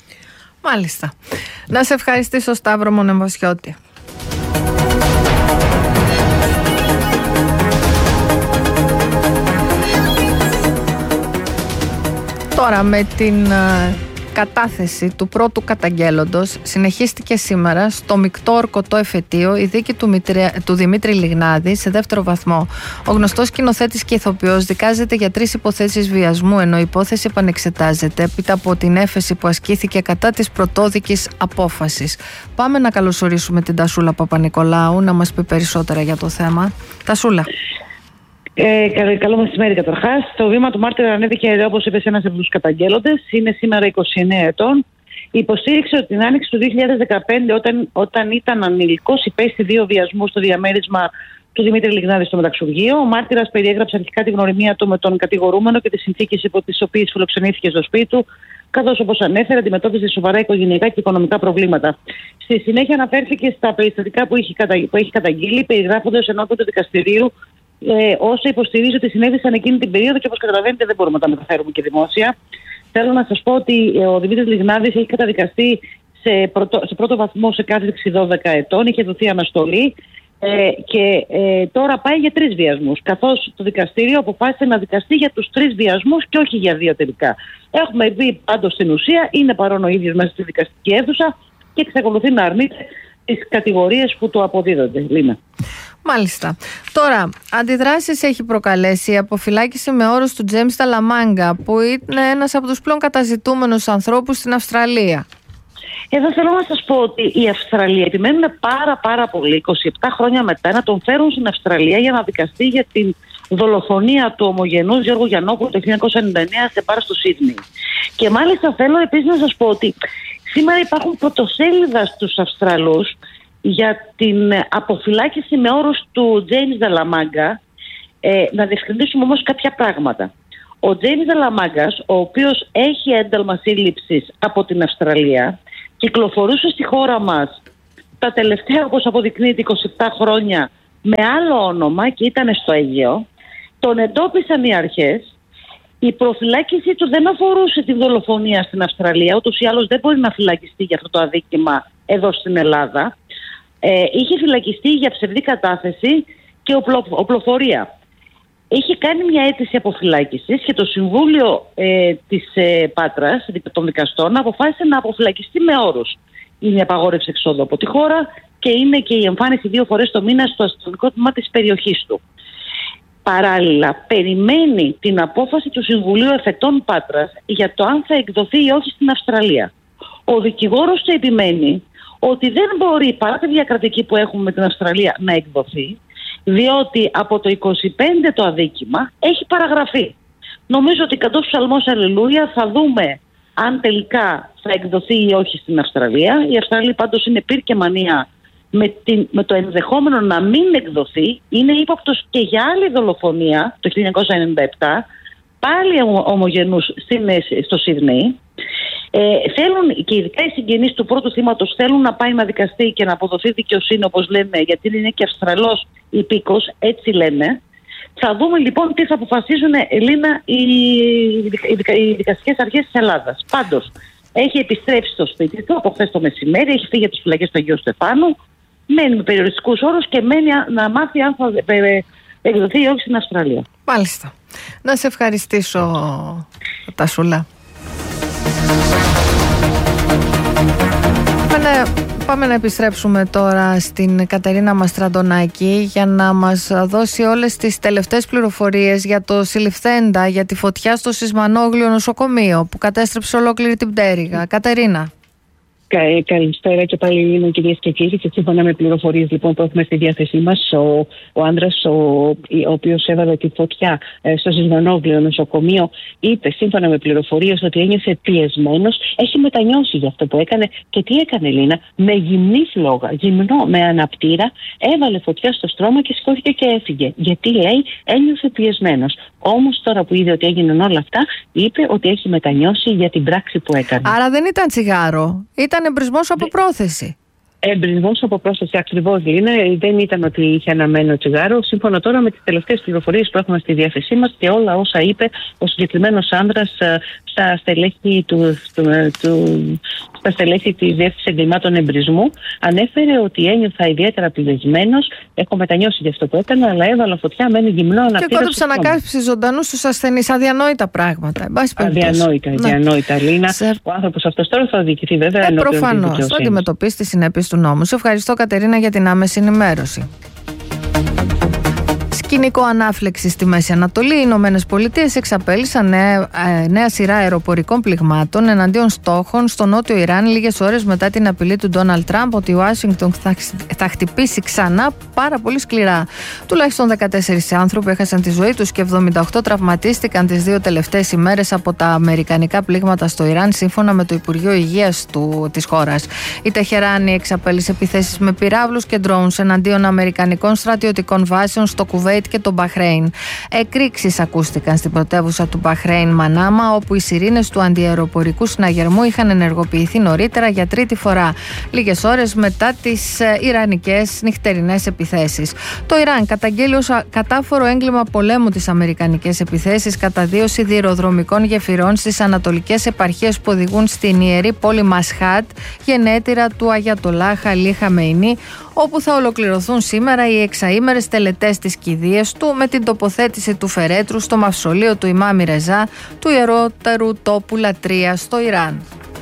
Μάλιστα. Να σε ευχαριστήσω, Σταύρο Μονεμβασιώτη. Τώρα με την κατάθεση του πρώτου καταγγέλλοντος συνεχίστηκε σήμερα στο μεικτό ορκωτό εφετείο η δίκη του, Μητρε... του Δημήτρη Λιγνάδη σε δεύτερο βαθμό. Ο γνωστός σκηνοθέτης και ηθοποιός δικάζεται για τρεις υποθέσεις βιασμού, ενώ η υπόθεση επανεξετάζεται έπειτα από την έφεση που ασκήθηκε κατά της πρωτόδικης απόφασης. Πάμε να καλωσορίσουμε την Τασούλα Παπα-Νικολάου να μας πει περισσότερα για το θέμα. Τασούλα. Ε, καλό μεσημέρι καταρχάς. Το βήμα του μάρτυρα ανέβηκε, όπως είπε, ένας από τους καταγγέλλοντες. Είναι σήμερα είκοσι εννέα ετών. Υποστήριξε ότι την άνοιξη του δύο χιλιάδες δεκαπέντε, όταν, όταν ήταν ανηλικός, υπέστη δύο βιασμούς στο διαμέρισμα του Δημήτρη Λιγνάδη στο Μεταξουργείο. Ο μάρτυρας περιέγραψε αρχικά τη γνωριμία του με τον κατηγορούμενο και τις συνθήκες υπό τις οποίες φιλοξενήθηκε στο σπίτι του, καθώς, όπως ανέφερε, αντιμετώπιζε σοβαρά οικογενειακά και οικονομικά προβλήματα. Στη συνέχεια αναφέρθηκε στα περιστατικά που έχει, κατα... που έχει καταγγείλει, περιγράφοντας ενώπιον του δικαστηρίου ε, όσα υποστηρίζει ότι συνέβησαν εκείνη την περίοδο και, όπως καταλαβαίνετε, δεν μπορούμε να τα μεταφέρουμε και δημόσια. Θέλω να σας πω ότι ο Δημήτρης Λιγνάδης έχει καταδικαστεί σε πρώτο, σε πρώτο βαθμό σε κάθριξη δώδεκα ετών, είχε δοθεί αναστολή ε, και ε, τώρα πάει για τρεις βιασμούς. Καθώς το δικαστήριο αποφάσισε να δικαστεί για τους τρεις βιασμούς και όχι για δύο τελικά. Έχουμε δει πάντως στην ουσία, είναι παρόν ο ίδιος μέσα στη δικαστική αίθουσα και εξακολουθεί να αρνείται τις κατηγορίες που του αποδίδονται. Λίνα. Μάλιστα. Τώρα, αντιδράσεις έχει προκαλέσει η αποφυλάκηση με όρους του Τζέιμς Ταλαμάγκα, που είναι ένας από τους πλέον καταζητούμενους ανθρώπους στην Αυστραλία. Εδώ θέλω να σας πω ότι οι Αυστραλοί επιμένουν πάρα πάρα πολύ, είκοσι επτά χρόνια μετά, να τον φέρουν στην Αυστραλία για να δικαστεί για την δολοφονία του ομογενούς Γιώργου Γιαννόπουλου το χίλια εννιακόσια ενενήντα εννέα σε μπαρ στο Σίδνεϊ. Και μάλιστα θέλω επίσης να σας πω ότι σήμερα υπάρχουν πρωτοσέλιδα στους Αυστραλούς για την αποφυλάκηση με όρους του Τζέιμς Ταλαμάγκα. Ε, να διευκρινίσουμε όμως κάποια πράγματα. Ο Τζέιμς Ταλαμάγκας, ο οποίος έχει ένταλμα σύλληψης από την Αυστραλία, κυκλοφορούσε στη χώρα μας τα τελευταία, όπως αποδεικνύεται, είκοσι επτά χρόνια με άλλο όνομα και ήταν στο Αίγαιο. Τον εντόπισαν οι αρχές. Η προφυλάκησή του δεν αφορούσε τη δολοφονία στην Αυστραλία, ούτως ή άλλως δεν μπορεί να φυλακιστεί για αυτό το αδίκημα εδώ στην Ελλάδα. Ε, είχε φυλακιστεί για ψευδή κατάθεση και οπλο, οπλοφορία. Είχε κάνει μια αίτηση αποφυλάκησης και το Συμβούλιο ε, της ε, Πάτρας των δικαστών αποφάσισε να αποφυλακιστεί με όρους. Είναι η απαγόρευση εξόδου από τη χώρα και είναι και η εμφάνιση δύο φορές το μήνα στο αστυνομικό τμήμα της περιοχής του. Παράλληλα, περιμένει την απόφαση του Συμβουλίου Εφετών Πάτρας για το αν θα εκδοθεί ή όχι στην Αυστραλία. Ο δικηγόρος του επιμένει ότι δεν μπορεί, παρά τη διακρατική που έχουμε με την Αυστραλία, να εκδοθεί, διότι από το είκοσι πέντε το αδίκημα έχει παραγραφεί. Νομίζω ότι κατ' ψαλμός αλληλούια θα δούμε αν τελικά θα εκδοθεί ή όχι στην Αυστραλία. Η Αυστραλία πάντως είναι πυρ και μανία με, την, με το ενδεχόμενο να μην εκδοθεί. Είναι ύποπτος και για άλλη δολοφονία το χίλια εννιακόσια ενενήντα επτά, πάλι ομογενούς στο Σίδνεϊ. Ε, θέλουν, και ειδικά οι συγγενείς του πρώτου θύματος θέλουν να πάει να δικαστεί και να αποδοθεί δικαιοσύνη, όπως λένε, γιατί είναι και Αυστραλός υπήκος, έτσι λένε. Θα δούμε λοιπόν τι θα αποφασίζουν, Ελίνα, οι, οι δικαστικές αρχές της Ελλάδας. Πάντως, έχει επιστρέψει στο σπίτι του από χθες το μεσημέρι, έχει φύγει από τις φυλακές του Αγίου Στεφάνου, μένει με περιοριστικούς όρους και μένει να μάθει αν θα εκδοθεί ή όχι στην Αυστραλία. Μάλιστα. Να σε ευχαριστήσω, Τασούλα. Πάμε να, πάμε να επιστρέψουμε τώρα στην Κατερίνα Μαστραντονάκη για να μας δώσει όλες τις τελευταίες πληροφορίες για το συλληφθέντα για τη φωτιά στο Σισμανόγλιο νοσοκομείο που κατέστρεψε ολόκληρη την πτέρυγα. Κατερίνα. Καλησπέρα και πάλι, Λίνα, κυρίες και κύριοι. Και σύμφωνα με πληροφορίες λοιπόν που έχουμε στη διάθεσή μας, ο, ο άντρας ο, ο οποίος έβαλε τη φωτιά ε, στο Σισμανόγλιο νοσοκομείο είπε, σύμφωνα με πληροφορίες, ότι ένιωσε πιεσμένος. Έχει μετανιώσει για αυτό που έκανε. Και τι έκανε, Λίνα? Με γυμνή φλόγα, γυμνό, με αναπτήρα, έβαλε φωτιά στο στρώμα και σηκώθηκε και έφυγε. Γιατί, λέει, ένιωσε πιεσμένος. Όμως τώρα που είδε ότι έγιναν όλα αυτά, είπε ότι έχει μετανιώσει για την πράξη που έκανε. Άρα δεν ήταν τσιγάρο. Ήταν εμπρισμός από πρόθεση. Εμπρισμός από πρόσταση, ακριβώς, Λίνα. Δεν ήταν ότι είχε αναμένο τσιγάρο. Σύμφωνα τώρα με τις τελευταίες πληροφορίες που έχουμε στη διάθεσή μας και όλα όσα είπε ο συγκεκριμένος άνδρας στα στελέχη, του, του, του, στα στελέχη της Διεύθυνσης Εγκλημάτων Εμπρισμού, ανέφερε ότι ένιωθα ιδιαίτερα πληγισμένος. Έχω μετανιώσει για αυτό που έκανα, αλλά έβαλα φωτιά με ένα γυμνό αναπτύσσεων. Και κόντεψε να κάψει ζωντανούς τους ασθενείς. Αδιανόητα πράγματα. Αδιανόητα, αδιανόητα, ναι. Λίνα. Σε... Ο άνθρωπος αυτός τώρα θα οδηγηθεί βέβαια ε, ενώπιον της δικαιοσύνης. Προφανώς. Θα αντιμετωπίσει τις συνέπειες του νόμου. Σε ευχαριστώ, Κατερίνα, για την άμεση ενημέρωση. Σκηνικό ανάφλεξη στη Μέση Ανατολή. Οι Ηνωμένες Πολιτείες εξαπέλυσαν νέα, νέα σειρά αεροπορικών πληγμάτων εναντίον στόχων στο νότιο Ιράν, λίγες ώρες μετά την απειλή του Ντόναλντ Τραμπ ότι η Ουάσιγκτον θα, θα χτυπήσει ξανά πάρα πολύ σκληρά. Τουλάχιστον δεκατέσσερις άνθρωποι έχασαν τη ζωή τους και εβδομήντα οκτώ τραυματίστηκαν τις δύο τελευταίες ημέρες από τα αμερικανικά πλήγματα στο Ιράν, σύμφωνα με το Υπουργείο Υγείας του, της χώρας. Η Τεχεράνη εξαπέλυσε επιθέσεις με πυράβλους και drones εναντίον αμερικανικών στρατιωτικών βάσεων στο Κουβέιτ και το Μπαχρέιν. Εκρήξεις ακούστηκαν στην πρωτεύουσα του Μπαχρέιν, Μανάμα, όπου οι σιρήνες του αντιαεροπορικού συναγερμού είχαν ενεργοποιηθεί νωρίτερα για τρίτη φορά, λίγες ώρες μετά τις ιρανικές νυχτερινές επιθέσεις. Το Ιράν καταγγέλει ως κατάφορο έγκλημα πολέμου τις αμερικανικές επιθέσεις κατά δύο σιδηροδρομικών γεφυρών στις ανατολικές επαρχίες που οδηγούν στην ιερή πόλη Μασχάτ, γενέτειρα του Αγιατολά Αλή Χαμεϊνί, όπου θα ολοκληρωθούν σήμερα οι εξαήμερες τελετές της κηδείας του με την τοποθέτηση του φερέτρου στο μαυσολείο του Ιμάμ Ρεζά, του ιερότερου τόπου λατρείας στο Ιράν.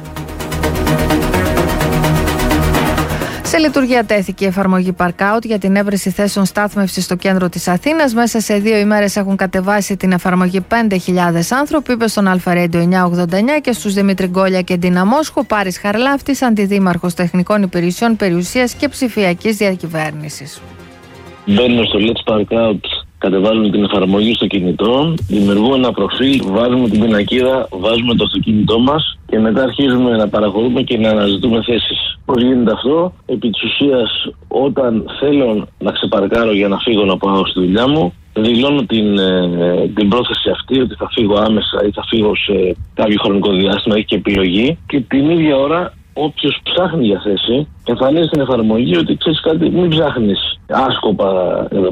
Σε λειτουργία τέθηκε η εφαρμογή Parkout για την έβρεση θέσεων στάθμευσης στο κέντρο της Αθήνας. Μέσα σε δύο ημέρες έχουν κατεβάσει την εφαρμογή πέντε χιλιάδες άνθρωποι, είπε στον Αλφα Radio εννιακόσια ογδόντα εννιά και στους Δημήτρη Γκόλια και Ντίνα Μόσχο. Πάρης Χαρλάφτης, Αντιδήμαρχος Τεχνικών Υπηρεσιών Περιουσίας και Ψηφιακής Διακυβέρνησης. Μπαίνουμε στο Let's Parkout, κατεβάζουμε την εφαρμογή στο κινητό, δημιουργούμε ένα προφίλ, βάζουμε την πινακίδα, βάζουμε το αυτοκίνητό μας και μετά αρχίζουμε να παραχωρούμε και να αναζητούμε θέσεις. Πώς γίνεται αυτό? Επί της ουσίας, όταν θέλω να ξεπαρκάρω για να φύγω να πάω στη δουλειά μου, δηλώνω την, ε, την πρόθεση αυτή ότι θα φύγω άμεσα ή θα φύγω σε κάποιο χρονικό διάστημα, έχει και επιλογή, και την ίδια ώρα όποιος ψάχνει για θέση εμφανίζει στην εφαρμογή ότι ξέρεις κάτι, μην ψάχνεις άσκοπα εδώ